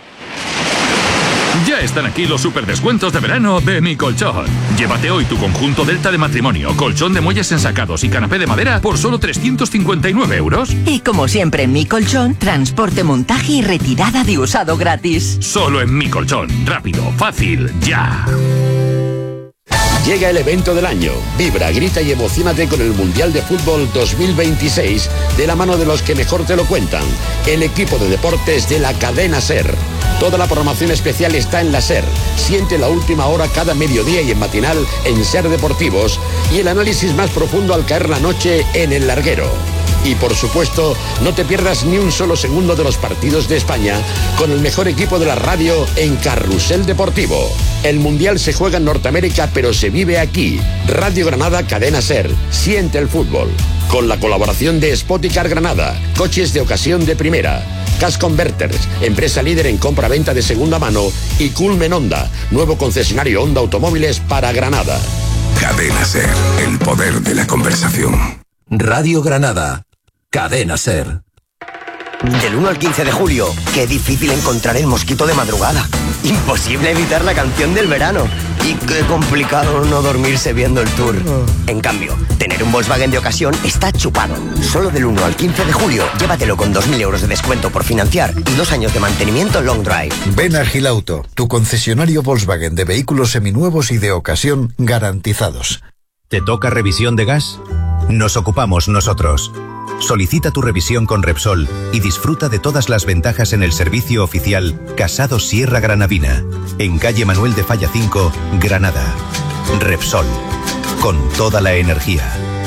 Ya están aquí los superdescuentos de verano de Mi Colchón. Llévate hoy tu conjunto Delta de matrimonio, colchón de muelles ensacados y canapé de madera por solo trescientos cincuenta y nueve euros. Y como siempre en Mi Colchón, transporte, montaje y retirada de usado gratis. Solo en Mi Colchón. Rápido, fácil, ya. Llega el evento del año. Vibra, grita y emocionate con el Mundial de Fútbol dos mil veintiséis de la mano de los que mejor te lo cuentan. El equipo de deportes de la cadena SER. Toda la programación especial está en la SER. Siente la última hora cada mediodía y en matinal en SER Deportivos. Y el análisis más profundo al caer la noche en El Larguero. Y por supuesto, no te pierdas ni un solo segundo de los partidos de España con el mejor equipo de la radio en Carrusel Deportivo. El Mundial se juega en Norteamérica, pero se vive aquí. Radio Granada, Cadena SER. Siente el fútbol. Con la colaboración de Spoticar Granada, coches de ocasión de primera. Cash Converters, empresa líder en compra-venta de segunda mano. Y Culmen Honda, nuevo concesionario Honda Automóviles para Granada. Cadena SER, el poder de la conversación. Radio Granada, Cadena SER. Del uno al quince de julio, qué difícil encontrar el mosquito de madrugada. Imposible evitar la canción del verano. Y qué complicado no dormirse viendo el tour. En cambio, tener un Volkswagen de ocasión está chupado. Solo del uno al quince de julio, llévatelo con dos mil euros de descuento por financiar y dos años de mantenimiento long drive. Ven a Gilauto, tu concesionario Volkswagen de vehículos seminuevos y de ocasión garantizados. ¿Te toca revisión de gas? Nos ocupamos nosotros. Solicita tu revisión con Repsol y disfruta de todas las ventajas en el servicio oficial Casado Sierra Granadina, en calle Manuel de Falla cinco, Granada. Repsol, con toda la energía.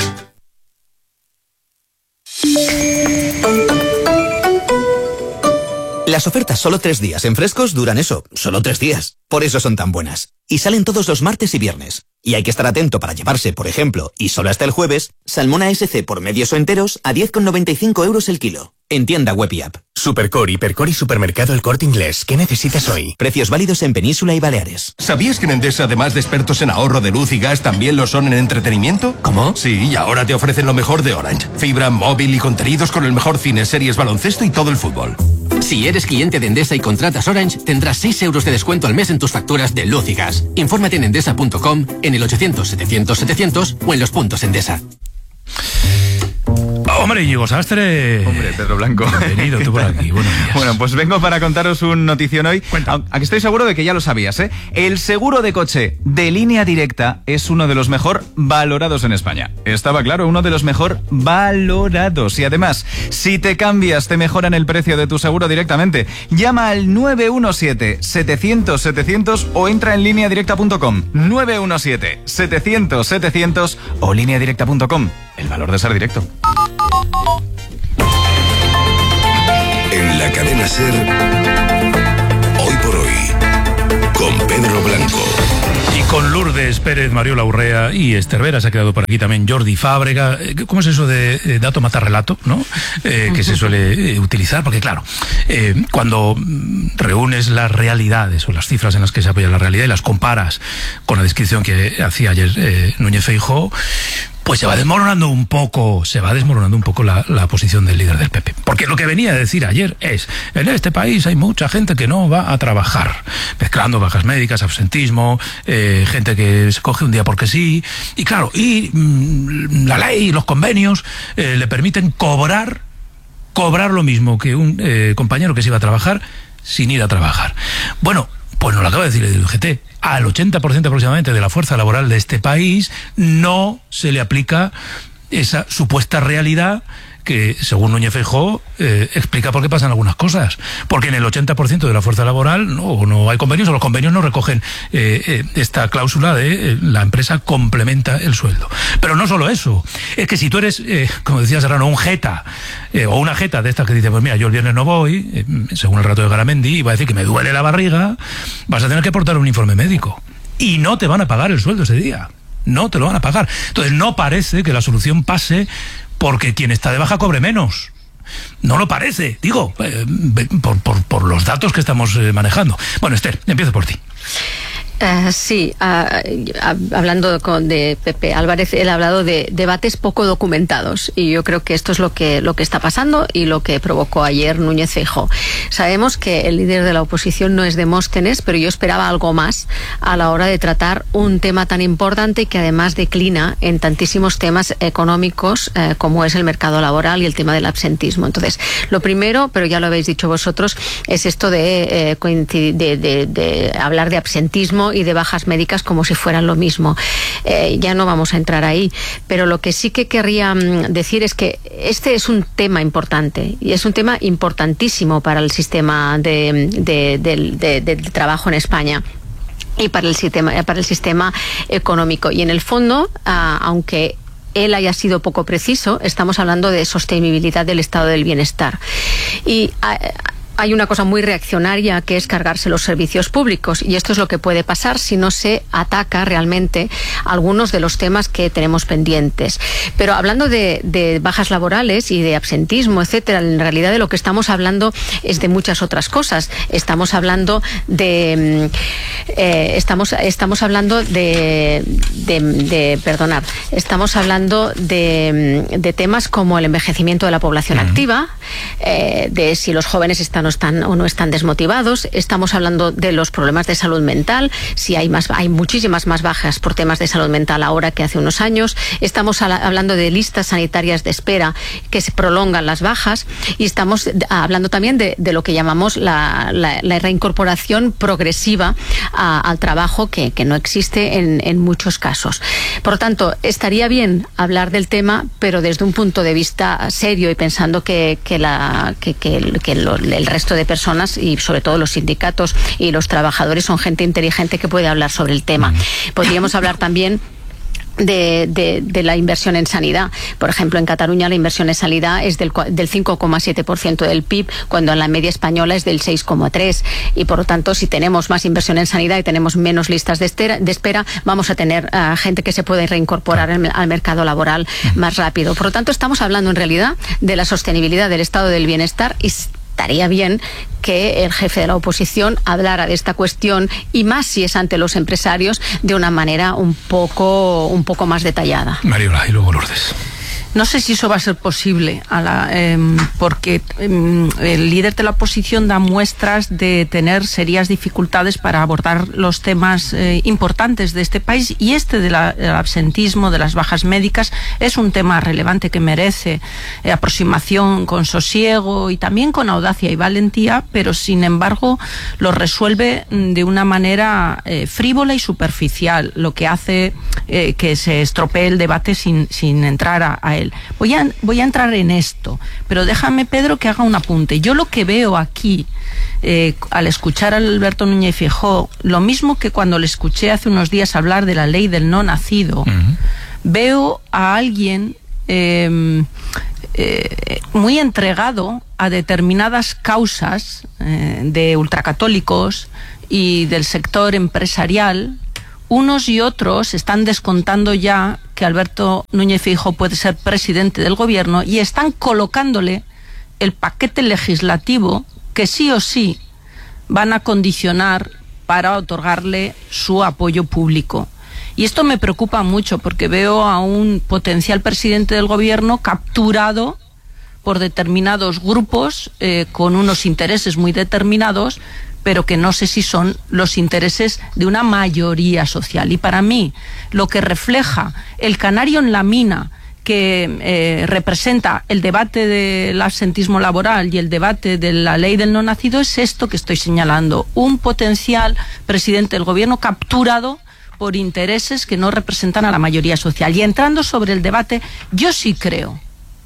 Las ofertas solo tres días en Frescos duran eso, solo tres días. Por eso son tan buenas. Y salen todos los martes y viernes. Y hay que estar atento para llevarse, por ejemplo, y solo hasta el jueves, salmón A S C por medios o enteros a diez con noventa y cinco euros el kilo. En tienda web y app. Supercore, Hipercore y Supermercado El Corte Inglés. ¿Qué necesitas hoy? Precios válidos en Península y Baleares. ¿Sabías que en Endesa, además de expertos en ahorro de luz y gas, también lo son en entretenimiento? ¿Cómo? Sí, y ahora te ofrecen lo mejor de Orange. Fibra, móvil y contenidos con el mejor cine, series, baloncesto y todo el fútbol. Si eres cliente de Endesa y contratas Orange, tendrás seis euros de descuento al mes en tus facturas de luz y gas. Infórmate en endesa punto com, en el ochocientos setecientos setecientos o en los puntos Endesa. Hombre, Hombre, Íñigo Sastre. Hombre, Pedro Blanco. Bienvenido tú por aquí. Buenos días. Bueno, pues vengo para contaros un notición hoy. Aquí estoy seguro de que ya lo sabías, ¿eh? El seguro de coche de Línea Directa es uno de los mejor valorados en España. Estaba claro, uno de los mejor valorados. Y además, si te cambias, te mejoran el precio de tu seguro directamente. Llama al nueve uno siete, setecientos, setecientos o entra en línea directa punto com. nueve uno siete, setecientos, setecientos o línea directa punto com. El valor de ser directo. En la cadena SER, hoy por hoy, con Pedro Blanco. Y con Lourdes Pérez, Mariola Urrea y Esther Vera. Se ha quedado por aquí también Jordi Fábrega. ¿Cómo es eso de eh, dato mata relato, no? Eh, que se suele eh, utilizar, porque claro, eh, cuando reúnes las realidades o las cifras en las que se apoya la realidad y las comparas con la descripción que hacía ayer eh, Núñez Feijóo, pues se va desmoronando un poco, se va desmoronando un poco la, la posición del líder del P P. Porque lo que venía a decir ayer es, en este país hay mucha gente que no va a trabajar, mezclando bajas médicas, absentismo, eh, gente que se coge un día porque sí, y claro, y mmm, la ley y los convenios eh, le permiten cobrar, cobrar lo mismo que un eh, compañero que se iba a trabajar sin ir a trabajar. Bueno, pues nos lo acaba de decir el U G T. Al ochenta por ciento aproximadamente de la fuerza laboral de este país no se le aplica esa supuesta realidad que, según Núñez Feijóo, eh, explica por qué pasan algunas cosas. Porque en el ochenta por ciento de la fuerza laboral no, no hay convenios, o los convenios no recogen eh, eh, esta cláusula de eh, la empresa complementa el sueldo. Pero no solo eso, es que si tú eres, eh, como decía Serrano, un jeta, eh, o una jeta de estas que dice, pues mira, yo el viernes no voy, eh, según el relato de Garamendi, y va a decir que me duele la barriga, vas a tener que aportar un informe médico. Y no te van a pagar el sueldo ese día. No te lo van a pagar. Entonces no parece que la solución pase porque quien está de baja cobre menos. No lo parece, digo, eh, por, por, por los datos que estamos eh, manejando. Bueno, Esther, empiezo por ti. Uh, sí, uh, hablando con, de Pepe Álvarez, él ha hablado de debates poco documentados y yo creo que esto es lo que, lo que está pasando y lo que provocó ayer Núñez Feijóo. Sabemos que el líder de la oposición no es Demóstenes, pero yo esperaba algo más a la hora de tratar un tema tan importante y que además declina en tantísimos temas económicos eh, como es el mercado laboral y el tema del absentismo. Entonces, lo primero, pero ya lo habéis dicho vosotros, es esto de, eh, de, de, de hablar de absentismo y de bajas médicas como si fueran lo mismo. Eh, ya no vamos a entrar ahí, pero lo que sí que querría decir es que este es un tema importante y es un tema importantísimo para el sistema de, de, de, de, de trabajo en España y para el sistema, para el sistema económico. Y en el fondo, uh, aunque él haya sido poco preciso, estamos hablando de sostenibilidad del estado del bienestar. Y uh, hay una cosa muy reaccionaria que es cargarse los servicios públicos y esto es lo que puede pasar si no se ataca realmente algunos de los temas que tenemos pendientes. Pero hablando de, de bajas laborales y de absentismo, etcétera, en realidad de lo que estamos hablando es de muchas otras cosas. Estamos hablando de eh, estamos estamos hablando de, de, de perdonad, estamos hablando de, de temas como el envejecimiento de la población uh-huh. activa, eh, de si los jóvenes están no están o no están desmotivados. Estamos hablando de los problemas de salud mental, si hay más, hay muchísimas más bajas por temas de salud mental ahora que hace unos años. Estamos a la, hablando de listas sanitarias de espera que se prolongan las bajas y estamos hablando también de, de lo que llamamos la, la, la reincorporación progresiva a, al trabajo que, que no existe en, en muchos casos. Por lo tanto, estaría bien hablar del tema, pero desde un punto de vista serio y pensando que, que, la, que, que, que lo, el resto de personas y sobre todo los sindicatos y los trabajadores son gente inteligente que puede hablar sobre el tema. Podríamos hablar también De, de, de la inversión en sanidad. Por ejemplo, en Cataluña la inversión en sanidad es del, del cinco coma siete por ciento del P I B, cuando en la media española es del seis coma tres por ciento. Y por lo tanto, si tenemos más inversión en sanidad y tenemos menos listas de espera, de espera vamos a tener uh, gente que se puede reincorporar al, al mercado laboral más rápido. Por lo tanto, estamos hablando en realidad de la sostenibilidad del estado del bienestar y estaría bien que el jefe de la oposición hablara de esta cuestión y más si es ante los empresarios de una manera un poco un poco más detallada. Mariola y luego Lourdes. No sé si eso va a ser posible, a la, eh, porque eh, el líder de la oposición da muestras de tener serias dificultades para abordar los temas eh, importantes de este país, y este de la, del absentismo, de las bajas médicas, es un tema relevante que merece eh, aproximación con sosiego y también con audacia y valentía, pero sin embargo lo resuelve de una manera eh, frívola y superficial, lo que hace eh, que se estropee el debate sin, sin entrar a, a él. Voy a, voy a entrar en esto, pero déjame, Pedro, que haga un apunte. Yo lo que veo aquí, eh, al escuchar a Alberto Núñez Feijóo, lo mismo que cuando le escuché hace unos días hablar de la ley del no nacido, uh-huh. veo a alguien eh, eh, muy entregado a determinadas causas eh, de ultracatólicos y del sector empresarial. Unos y otros están descontando ya que Alberto Núñez Feijóo puede ser presidente del gobierno y están colocándole el paquete legislativo que sí o sí van a condicionar para otorgarle su apoyo público. Y esto me preocupa mucho porque veo a un potencial presidente del gobierno capturado por determinados grupos eh, con unos intereses muy determinados, pero que no sé si son los intereses de una mayoría social. Y para mí, lo que refleja el canario en la mina que eh, representa el debate del absentismo laboral y el debate de la ley del no nacido es esto que estoy señalando. Un potencial presidente del gobierno capturado por intereses que no representan a la mayoría social. Y entrando sobre el debate, yo sí creo,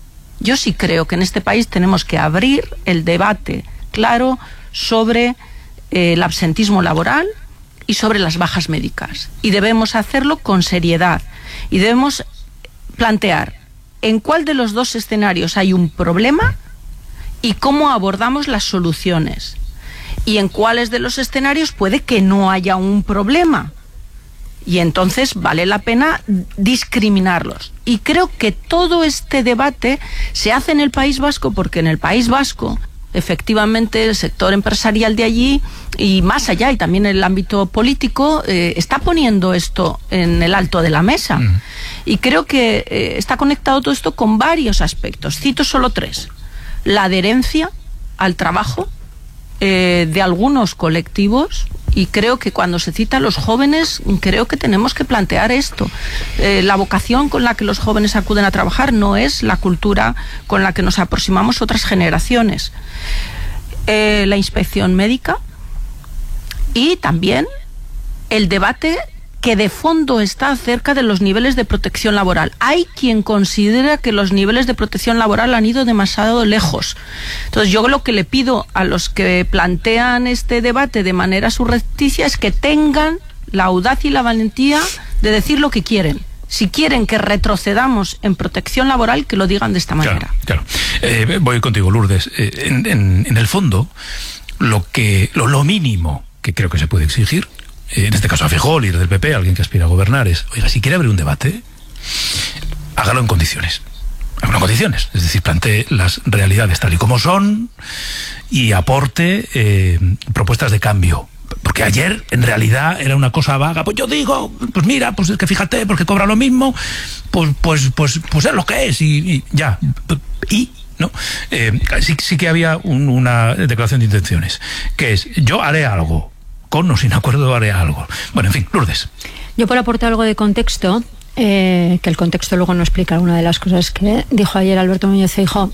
yo sí creo que en este país tenemos que abrir el debate claro sobre Eh, el absentismo laboral y sobre las bajas médicas, y debemos hacerlo con seriedad y debemos plantear en cuál de los dos escenarios hay un problema y cómo abordamos las soluciones, y en cuáles de los escenarios puede que no haya un problema y entonces vale la pena discriminarlos. Y creo que todo este debate se hace en el País Vasco porque en el País Vasco efectivamente el sector empresarial de allí y más allá, y también el ámbito político, eh, está poniendo esto en el alto de la mesa. Mm. Y creo que eh, está conectado todo esto con varios aspectos. Cito solo tres. La adherencia al trabajo eh, de algunos colectivos, y creo que cuando se cita a los jóvenes, creo que tenemos que plantear esto. Eh, la vocación con la que los jóvenes acuden a trabajar no es la cultura con la que nos aproximamos otras generaciones. Eh, la inspección médica y también el debate que de fondo está acerca de los niveles de protección laboral. Hay quien considera que los niveles de protección laboral han ido demasiado lejos. Entonces yo lo que le pido a los que plantean este debate de manera surrepticia es que tengan la audacia y la valentía de decir lo que quieren. Si quieren que retrocedamos en protección laboral, que lo digan de esta manera. Claro, claro. Eh, voy contigo, Lourdes. Eh, en, en, en el fondo, lo, que, lo, lo mínimo que creo que se puede exigir, en este caso a Feijóo, líder del P P, alguien que aspira a gobernar, es, oiga, si quiere abrir un debate, hágalo en condiciones. Hágalo en condiciones. Es decir, plantee las realidades tal y como son y aporte eh, propuestas de cambio. Porque ayer, en realidad, era una cosa vaga. Pues yo digo, pues mira, pues es que fíjate, porque cobra lo mismo, pues, pues, pues, pues es lo que es, y, y ya. Y... ¿no? Eh, sí, sí que había un, una declaración de intenciones, que es, yo haré algo, con o sin acuerdo haré algo. Bueno, en fin, Lourdes. Yo por aportar algo de contexto, eh, que el contexto luego no explica alguna de las cosas que dijo ayer Alberto Núñez Feijóo.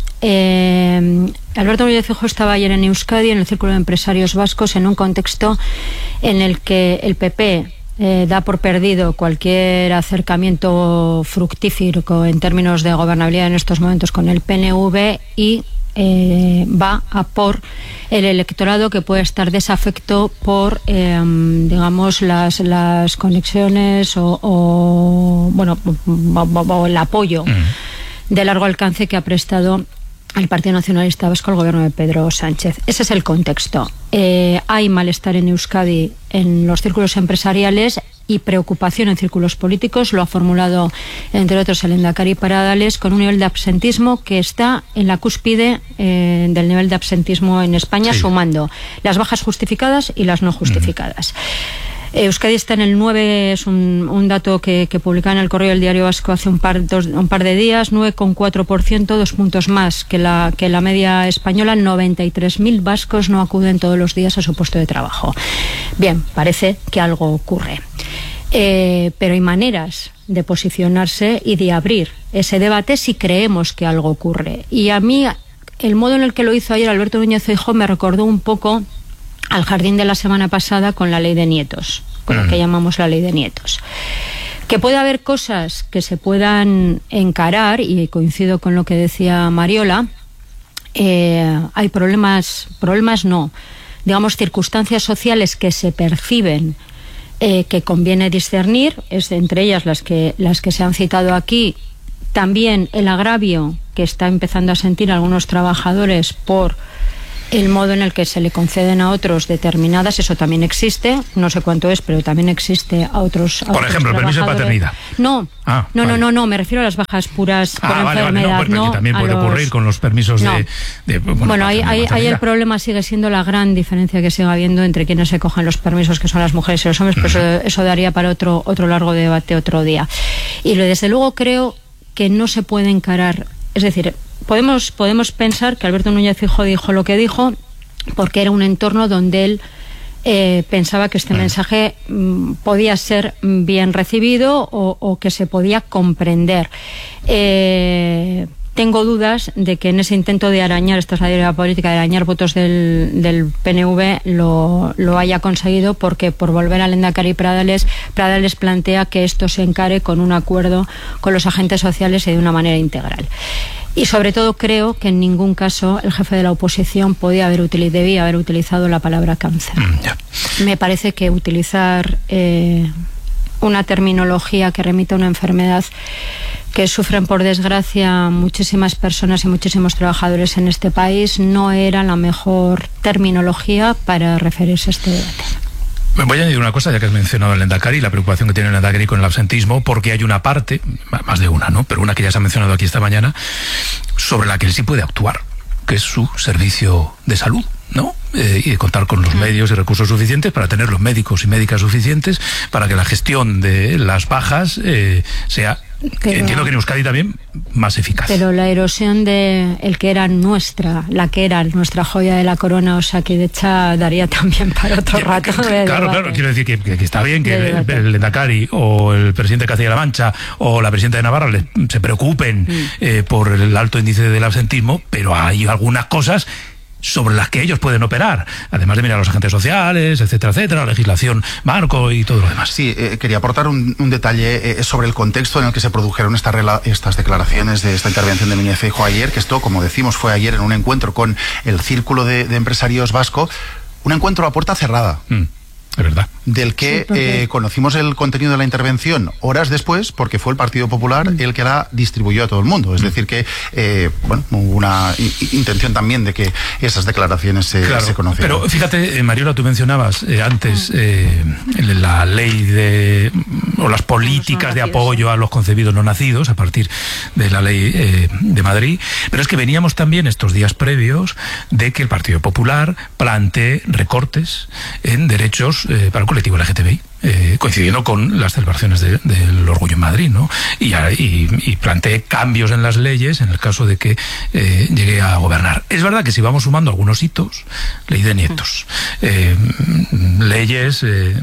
Eh, Alberto Núñez Feijóo estaba ayer en Euskadi, en el Círculo de Empresarios Vascos, en un contexto en el que el P P Eh, da por perdido cualquier acercamiento fructífero en términos de gobernabilidad en estos momentos con el P N V y eh, va a por el electorado que puede estar desafecto por eh, digamos las, las conexiones o, o bueno o, o el apoyo mm. de largo alcance que ha prestado el Partido Nacionalista Vasco al gobierno de Pedro Sánchez. Ese es el contexto. Eh, hay malestar en Euskadi en los círculos empresariales y preocupación en círculos políticos. Lo ha formulado, entre otros, el Lehendakari Paradales, con un nivel de absentismo que está en la cúspide eh, del nivel de absentismo en España, sí. sumando las bajas justificadas y las no justificadas. Mm. Euskadi está en el nueve, es un, un dato que, que publica en el Correo del Diario Vasco hace un par, dos, un par de días, nueve coma cuatro por ciento, dos puntos más que la, que la media española. noventa y tres mil vascos no acuden todos los días a su puesto de trabajo. Bien, parece que algo ocurre. Eh, pero hay maneras de posicionarse y de abrir ese debate si creemos que algo ocurre. Y a mí, el modo en el que lo hizo ayer Alberto Núñez Feijóo me recordó un poco al jardín de la semana pasada con la ley de nietos, con lo que llamamos la ley de nietos. Que puede haber cosas que se puedan encarar, y coincido con lo que decía Mariola, eh, hay problemas, problemas no, digamos circunstancias sociales que se perciben, eh, que conviene discernir, es entre ellas las que, las que se han citado aquí, también el agravio que está empezando a sentir algunos trabajadores por el modo en el que se le conceden a otros determinadas, eso también existe, no sé cuánto es, pero también existe a otros a Por otros ejemplo, el permiso de paternidad. No, ah, no, vale. no, no, no, me refiero a las bajas puras por ah, vale, enfermedad. vale, no, porque no también puede los... ocurrir con los permisos no. de, de... Bueno, bueno ahí, ahí, ahí el paternidad. problema sigue siendo la gran diferencia que sigue habiendo entre quienes se cogen los permisos, que son las mujeres y los hombres, pero eso, eso daría para otro, otro largo debate otro día. Y desde luego creo que no se puede encarar, es decir, podemos, podemos pensar que Alberto Núñez Feijóo dijo lo que dijo porque era un entorno donde él eh, pensaba que este mensaje mm, podía ser bien recibido o, o que se podía comprender. Eh, tengo dudas de que en ese intento de arañar, esta es la idea política, de arañar votos del, del P N V, lo, lo haya conseguido, porque por volver al Lehendakari Pradales, Pradales plantea que esto se encare con un acuerdo con los agentes sociales y de una manera integral. Y sobre todo creo que en ningún caso el jefe de la oposición podía haber util- debía haber utilizado la palabra cáncer. Mm, yeah. Me parece que utilizar eh, una terminología que remite a una enfermedad que sufren, por desgracia, muchísimas personas y muchísimos trabajadores en este país no era la mejor terminología para referirse a este debate. Voy a añadir una cosa, ya que has mencionado el Lehendakari, la preocupación que tiene el Lehendakari con el absentismo, porque hay una parte, más de una, ¿no? Pero una que ya se ha mencionado aquí esta mañana, sobre la que él sí puede actuar, que es su servicio de salud, ¿no? Eh, y contar con los medios y recursos suficientes para tener los médicos y médicas suficientes para que la gestión de las bajas eh, sea, pero, entiendo que en Euskadi también, más eficaz. Pero la erosión de el que era nuestra, la que era nuestra joya de la corona, o sea, que de hecho daría también para otro rato de Claro, debate. claro, quiero decir que, que, que está bien que el, el Lehendakari o el presidente de Castilla-La Mancha o la presidenta de Navarra les, se preocupen mm. eh, por el alto índice del absentismo, pero hay algunas cosas sobre las que ellos pueden operar, además de mirar a los agentes sociales, etcétera, etcétera, la legislación marco y todo lo demás. Sí, eh, quería aportar un, un detalle eh, sobre el contexto en el que se produjeron esta rela, estas declaraciones de esta intervención de Núñez Feijóo ayer, que esto, como decimos, fue ayer en un encuentro con el Círculo de, de Empresarios Vasco, un encuentro a puerta cerrada. Mm. Es verdad. Del que sí, porque... eh, conocimos el contenido de la intervención horas después, porque fue el Partido Popular el que la distribuyó a todo el mundo. Es decir que, eh, bueno, hubo una intención también de que esas declaraciones se, claro, se conocieran. Pero fíjate, eh, Mariola, tú mencionabas eh, antes eh, la ley de, o las políticas de apoyo a los concebidos no nacidos, a partir de la ley eh, de Madrid, pero es que veníamos también estos días previos de que el Partido Popular plantee recortes en derechos Eh, para el colectivo L G T B I, eh, coincidiendo con las celebraciones de, del Orgullo en Madrid, ¿no? Y, y, y plantee cambios en las leyes en el caso de que eh, llegue a gobernar. Es verdad que si vamos sumando algunos hitos, ley de nietos, eh, leyes eh,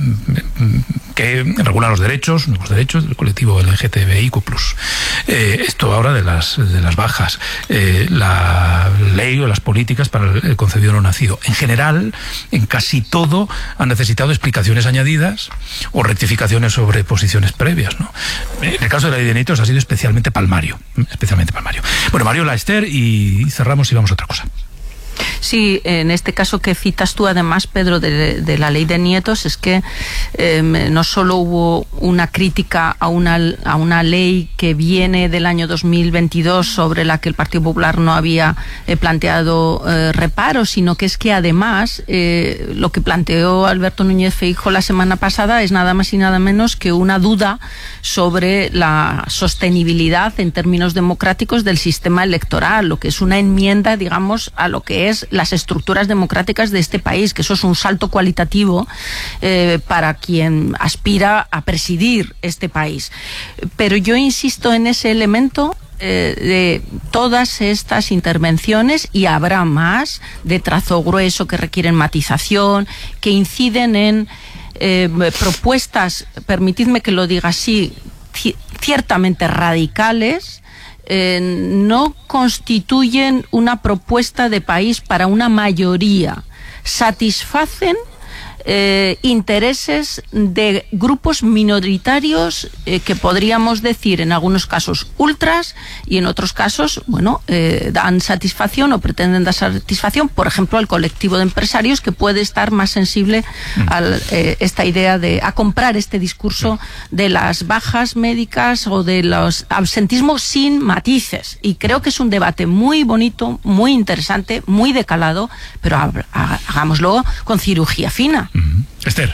que regulan los derechos, los derechos del colectivo L G T B I Q plus, eh, esto ahora de las, de las bajas, eh, la ley o las políticas para el concebido no nacido. En general, en casi todo han necesitado explicaciones añadidas o rectificaciones sobre posiciones previas, ¿no? En el caso de la ley de nietos ha sido especialmente palmario, especialmente palmario. Bueno, Mariola, Esther, y cerramos y vamos a otra cosa. Sí, en este caso que citas tú además, Pedro, de, de la ley de nietos, es que eh, no solo hubo una crítica a una, a una ley que viene del año dos mil veintidós sobre la que el Partido Popular no había eh, planteado eh, reparos, sino que es que además eh, lo que planteó Alberto Núñez Feijóo la semana pasada es nada más y nada menos que una duda sobre la sostenibilidad en términos democráticos del sistema electoral, lo que es una enmienda, digamos, a lo que es las estructuras democráticas de este país, que eso es un salto cualitativo eh, para quien aspira a presidir este país. Pero yo insisto en ese elemento eh, de todas estas intervenciones, y habrá más de trazo grueso que requieren matización, que inciden en eh, propuestas, permitidme que lo diga así, ciertamente radicales, eh, no constituyen una propuesta de país para una mayoría, satisfacen eh, intereses de grupos minoritarios eh, que podríamos decir en algunos casos ultras y en otros casos, bueno, eh, dan satisfacción o pretenden dar satisfacción, por ejemplo, al colectivo de empresarios, que puede estar más sensible mm. a eh, esta idea de a comprar este discurso de las bajas médicas o de los absentismos sin matices. Y creo que es un debate muy bonito, muy interesante, muy de calado, pero hagámoslo con cirugía fina. Mm-hmm. Esther.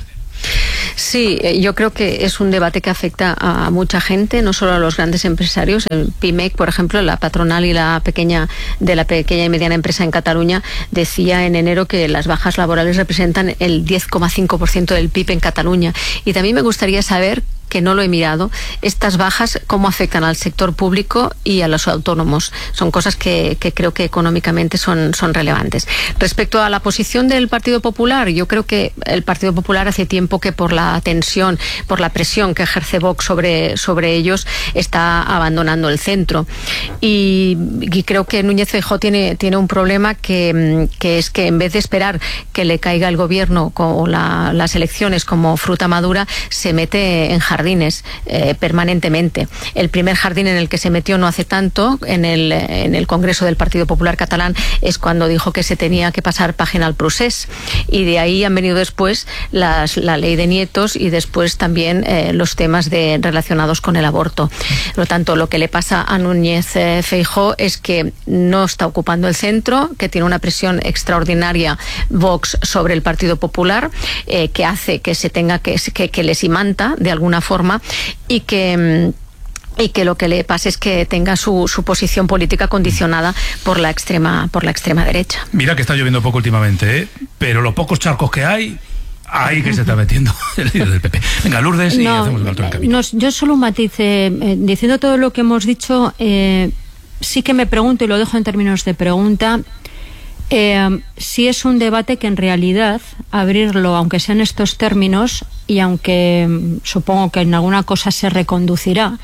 Sí, yo creo que es un debate que afecta a mucha gente, no solo a los grandes empresarios. El PIMEC, por ejemplo, la patronal y la pequeña de la pequeña y mediana empresa en Cataluña, decía en enero que las bajas laborales representan el diez coma cinco por ciento del P I B en Cataluña. Y también me gustaría saber, que no lo he mirado, estas bajas cómo afectan al sector público y a los autónomos. Son cosas que, que creo que económicamente son, son relevantes. Respecto a la posición del Partido Popular, yo creo que el Partido Popular hace tiempo que por la tensión, por la presión que ejerce Vox sobre, sobre ellos, está abandonando el centro. Y, y creo que Núñez Feijóo tiene, tiene un problema que, que es que en vez de esperar que le caiga el gobierno o la, las elecciones como fruta madura, se mete en jardines jardines eh, permanentemente. El primer jardín en el que se metió no hace tanto, en el, en el Congreso del Partido Popular Catalán, es cuando dijo que se tenía que pasar página al procés, y de ahí han venido después las, la ley de nietos y después también eh, los temas de, relacionados con el aborto. Por lo tanto, lo que le pasa a Núñez eh, Feijóo es que no está ocupando el centro, que tiene una presión extraordinaria Vox sobre el Partido Popular, eh, que hace que se tenga que, que, que les imanta de alguna forma, y que y que lo que le pasa es que tenga su, su posición política condicionada por la extrema por la extrema derecha. Mira que está lloviendo poco últimamente, ¿eh? Pero los pocos charcos que hay, ahí que se está metiendo el líder del P P. Venga, Lourdes, y no, hacemos el alto en el camino. No, yo solo un matiz, eh, eh, diciendo todo lo que hemos dicho, eh, sí que me pregunto, y lo dejo en términos de pregunta, Eh, si es un debate que en realidad abrirlo, aunque sea en estos términos, y aunque supongo que en alguna cosa se reconducirá,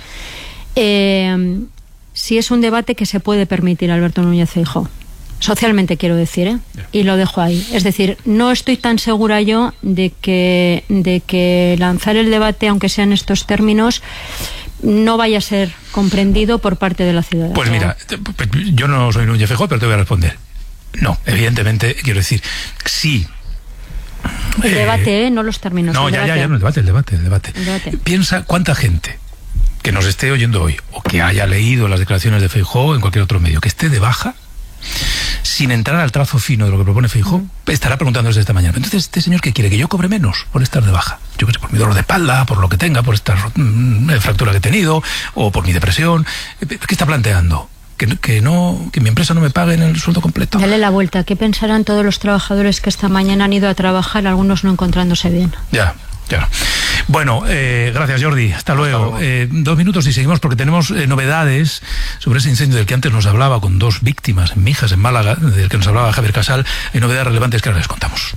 eh, si es un debate que se puede permitir Alberto Núñez Feijóo, socialmente quiero decir, ¿eh? Y lo dejo ahí. Es decir, no estoy tan segura yo de que, de que lanzar el debate, aunque sea en estos términos, no vaya a ser comprendido por parte de la ciudadanía. Pues mira, yo no soy Núñez Feijóo, pero te voy a responder. No, evidentemente, quiero decir, sí. El eh, debate, ¿eh? No los términos. No, ya, ya, ya, no, el debate, el debate, el debate. El debate. Piensa cuánta gente que nos esté oyendo hoy, o que haya leído las declaraciones de Feijóo en cualquier otro medio, que esté de baja, sin entrar al trazo fino de lo que propone Feijóo, mm. estará preguntándose esta mañana. Entonces, ¿este señor qué quiere? ¿Que yo cobre menos por estar de baja? Yo qué sé, por mi dolor de espalda, por lo que tenga, por esta mm, fractura que he tenido, o por mi depresión. ¿Qué está planteando? Que, que no, que mi empresa no me pague en el sueldo completo. Dale la vuelta. ¿Qué pensarán todos los trabajadores que esta mañana han ido a trabajar, algunos no encontrándose bien? Ya, ya. Bueno, eh, gracias, Jordi. Hasta luego. Hasta luego. Eh, dos minutos y seguimos, porque tenemos eh, novedades sobre ese incendio del que antes nos hablaba, con dos víctimas en Mijas, en Málaga, del que nos hablaba Javier Casal. Hay novedades relevantes que ahora les contamos.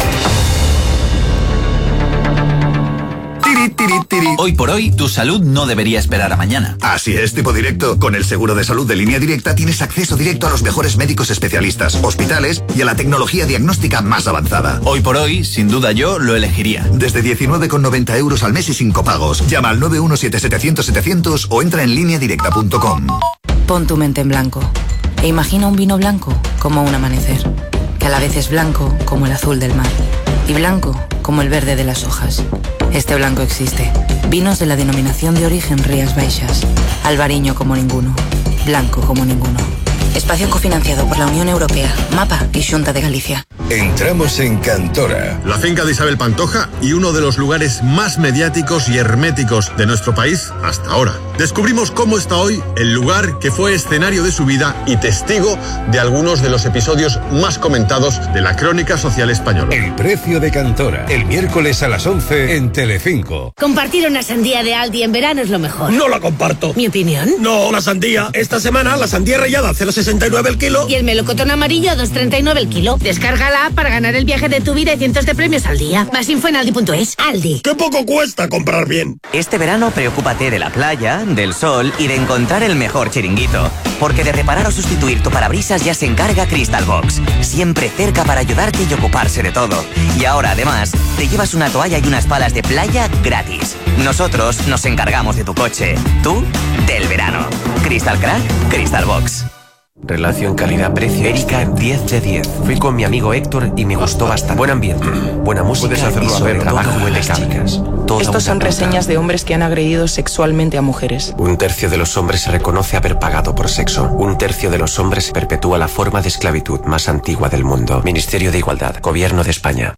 Hoy por hoy, tu salud no debería esperar a mañana. Así es, Tipo Directo. Con el seguro de salud de Línea Directa tienes acceso directo a los mejores médicos especialistas, hospitales y a la tecnología diagnóstica más avanzada. Hoy por hoy, sin duda yo lo elegiría. Desde diecinueve con noventa euros al mes y sin copagos. Llama al nueve uno siete setecientos setecientos o entra en línea directa punto com. Pon tu mente en blanco e imagina un vino blanco como un amanecer, que a la vez es blanco como el azul del mar y blanco como el verde de las hojas. Este blanco existe. Vinos de la denominación de origen Rías Baixas. Albariño como ninguno. Blanco como ninguno. Espacio cofinanciado por la Unión Europea, MAPA y Xunta de Galicia. Entramos en Cantora. La finca de Isabel Pantoja y uno de los lugares más mediáticos y herméticos de nuestro país hasta ahora. Descubrimos cómo está hoy el lugar que fue escenario de su vida y testigo de algunos de los episodios más comentados de la crónica social española. El precio de Cantora, el miércoles a las once en Telecinco. Compartir una sandía de Aldi en verano es lo mejor. No la comparto. ¿Mi opinión? No, la sandía. Esta semana la sandía rallada a cero coma sesenta y nueve el kilo. Y el melocotón amarillo a dos coma treinta y nueve el kilo. Descárgala para ganar el viaje de tu vida y cientos de premios al día. Más info en aldi punto es. Aldi. ¡Qué poco cuesta comprar bien! Este verano preocúpate de la playa, del sol y de encontrar el mejor chiringuito. Porque de reparar o sustituir tu parabrisas ya se encarga Crystal Box. Siempre cerca para ayudarte y ocuparse de todo. Y ahora además te llevas una toalla y unas palas de playa gratis. Nosotros nos encargamos de tu coche. Tú, del verano. Crystal Crack, Crystal Box. Relación calidad-precio. Erika, diez de diez. Fui con mi amigo Héctor y me gustó bastante. Buen ambiente, buena música. Puedes hacerlo y sobre todo trabajo impecable. Estos son reseñas de hombres que han agredido sexualmente a mujeres. Un tercio de los hombres se reconoce haber pagado por sexo. Un tercio de los hombres perpetúa la forma de esclavitud más antigua del mundo. Ministerio de Igualdad, Gobierno de España.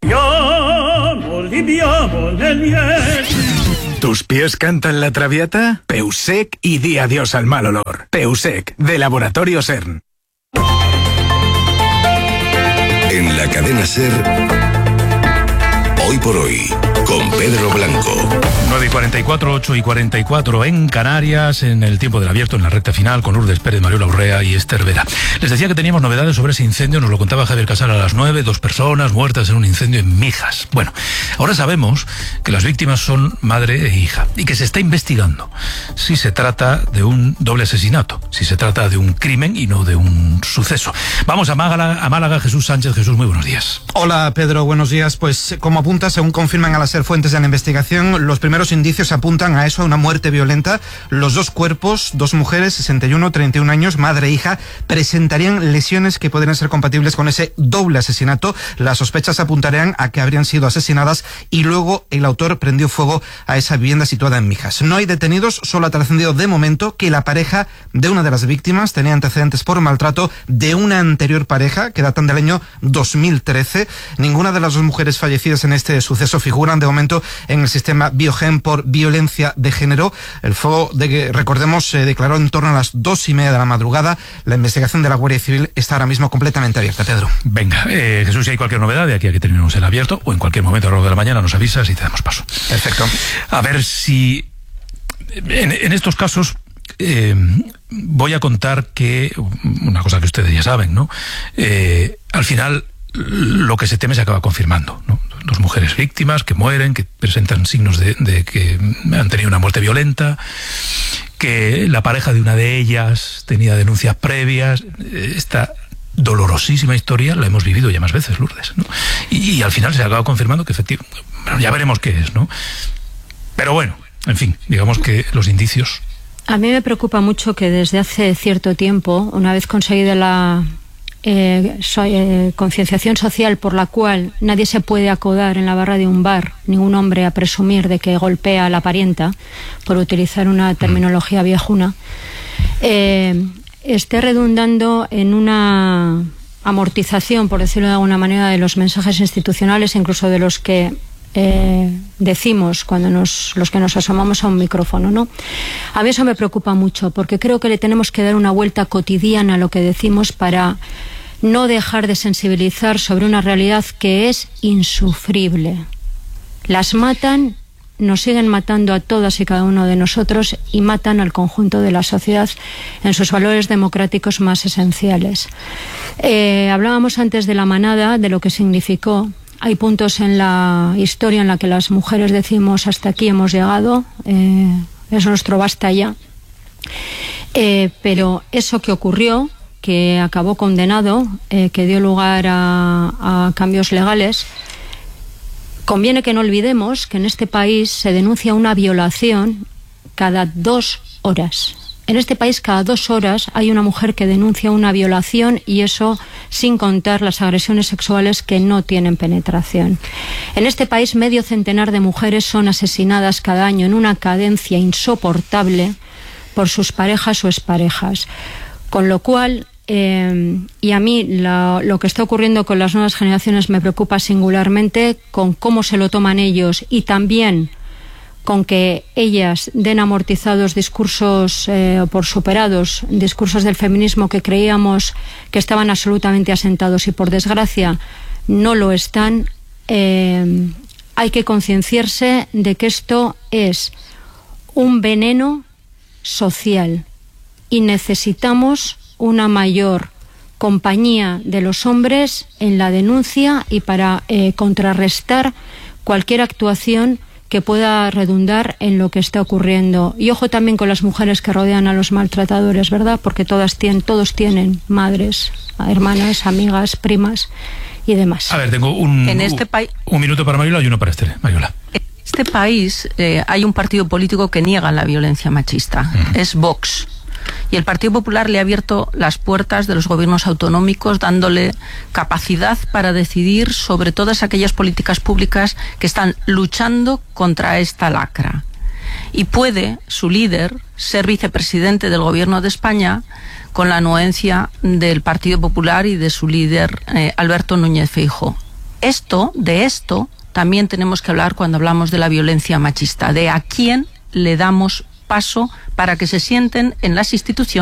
¿Tus pies cantan la traviata? Peusec y di adiós al mal olor. Peusec, de Laboratorio SERN. En la cadena SER, hoy por hoy, con Pedro Blanco. nueve y cuarenta y cuatro, ocho y cuarenta y cuatro en Canarias, en el tiempo del abierto, en la recta final, con Lourdes Pérez, Mariola Urrea y Esther Vera. Les decía que teníamos novedades sobre ese incendio, nos lo contaba Javier Casal a las nueve, dos personas muertas en un incendio en Mijas. Bueno, ahora sabemos que las víctimas son madre e hija y que se está investigando si se trata de un doble asesinato, si se trata de un crimen y no de un suceso. Vamos a Málaga, a Málaga, Jesús Sánchez. Jesús, muy buenos días. Hola Pedro, buenos días. Pues como apunta, según confirman a las SER fuentes de la investigación, los primeros indicios apuntan a eso, a una muerte violenta. Los dos cuerpos, dos mujeres, sesenta y uno, treinta y un años, madre e hija, presentarían lesiones que podrían ser compatibles con ese doble asesinato. Las sospechas apuntarían a que habrían sido asesinadas y luego el autor prendió fuego a esa vivienda situada en Mijas. No hay detenidos, solo ha trascendido de momento que la pareja de una de las víctimas tenía antecedentes por maltrato de una anterior pareja que datan del año dos mil trece. Ninguna de las dos mujeres fallecidas en este suceso figuran de momento en el sistema Biogen por violencia de género. El fuego, de que recordemos, se declaró en torno a las dos y media de la madrugada. La investigación de la Guardia Civil está ahora mismo completamente abierta, Pedro. Venga, eh, Jesús, si hay cualquier novedad de aquí a que terminemos el abierto, o en cualquier momento a lo largo de la mañana nos avisas y te damos paso. Perfecto. A ver si en, en estos casos eh, voy a contar que una cosa que ustedes ya saben, ¿no? Eh, al final lo que se teme se acaba confirmando, ¿no? Dos mujeres víctimas que mueren, que presentan signos de, de que han tenido una muerte violenta, que la pareja de una de ellas tenía denuncias previas. Esta dolorosísima historia la hemos vivido ya más veces, Lourdes, ¿no? Y, y al final se acaba confirmando que efectivamente, bueno, ya veremos qué es, ¿no? Pero bueno, en fin, digamos que los indicios. A mí me preocupa mucho que desde hace cierto tiempo, una vez conseguida la Eh, so, eh, concienciación social por la cual nadie se puede acodar en la barra de un bar, ningún hombre a presumir de que golpea a la parienta, por utilizar una terminología viejuna, eh, esté redundando en una amortización, por decirlo de alguna manera, de los mensajes institucionales, incluso de los que Eh, decimos cuando nos, los que nos asomamos a un micrófono, ¿no? A mí eso me preocupa mucho, porque creo que le tenemos que dar una vuelta cotidiana a lo que decimos para no dejar de sensibilizar sobre una realidad que es insufrible. Las matan, nos siguen matando a todas y cada uno de nosotros y matan al conjunto de la sociedad en sus valores democráticos más esenciales. Eh, hablábamos antes de la manada, de lo que significó. Hay puntos en la historia en la que las mujeres decimos hasta aquí hemos llegado, eh, es nuestro basta ya. Eh, pero eso que ocurrió, que acabó condenado, eh, que dio lugar a, a cambios legales, conviene que no olvidemos que en este país se denuncia una violación cada dos horas. En este país cada dos horas hay una mujer que denuncia una violación, y eso sin contar las agresiones sexuales que no tienen penetración. En este país medio centenar de mujeres son asesinadas cada año en una cadencia insoportable por sus parejas o exparejas. Con lo cual Eh, y a mí lo, lo que está ocurriendo con las nuevas generaciones me preocupa singularmente, con cómo se lo toman ellos y también con que ellas den amortizados discursos eh, o por superados discursos del feminismo que creíamos que estaban absolutamente asentados y por desgracia no lo están. Eh, hay que concienciarse de que esto es un veneno social y necesitamos una mayor compañía de los hombres en la denuncia y para eh, contrarrestar cualquier actuación que pueda redundar en lo que está ocurriendo. Y ojo también con las mujeres que rodean a los maltratadores, ¿verdad? Porque todas tienen, todos tienen madres, hermanas, amigas, primas y demás. A ver, tengo un, en este país un minuto para Mariola y uno para Esther. Mariola. En este país eh, hay un partido político que niega la violencia machista. Uh-huh. Es Vox. Y el Partido Popular le ha abierto las puertas de los gobiernos autonómicos, dándole capacidad para decidir sobre todas aquellas políticas públicas que están luchando contra esta lacra. Y puede su líder ser vicepresidente del Gobierno de España con la anuencia del Partido Popular y de su líder eh, Alberto Núñez Feijóo. Esto, de esto, también tenemos que hablar cuando hablamos de la violencia machista, de a quién le damos paso para que se sienten en las instituciones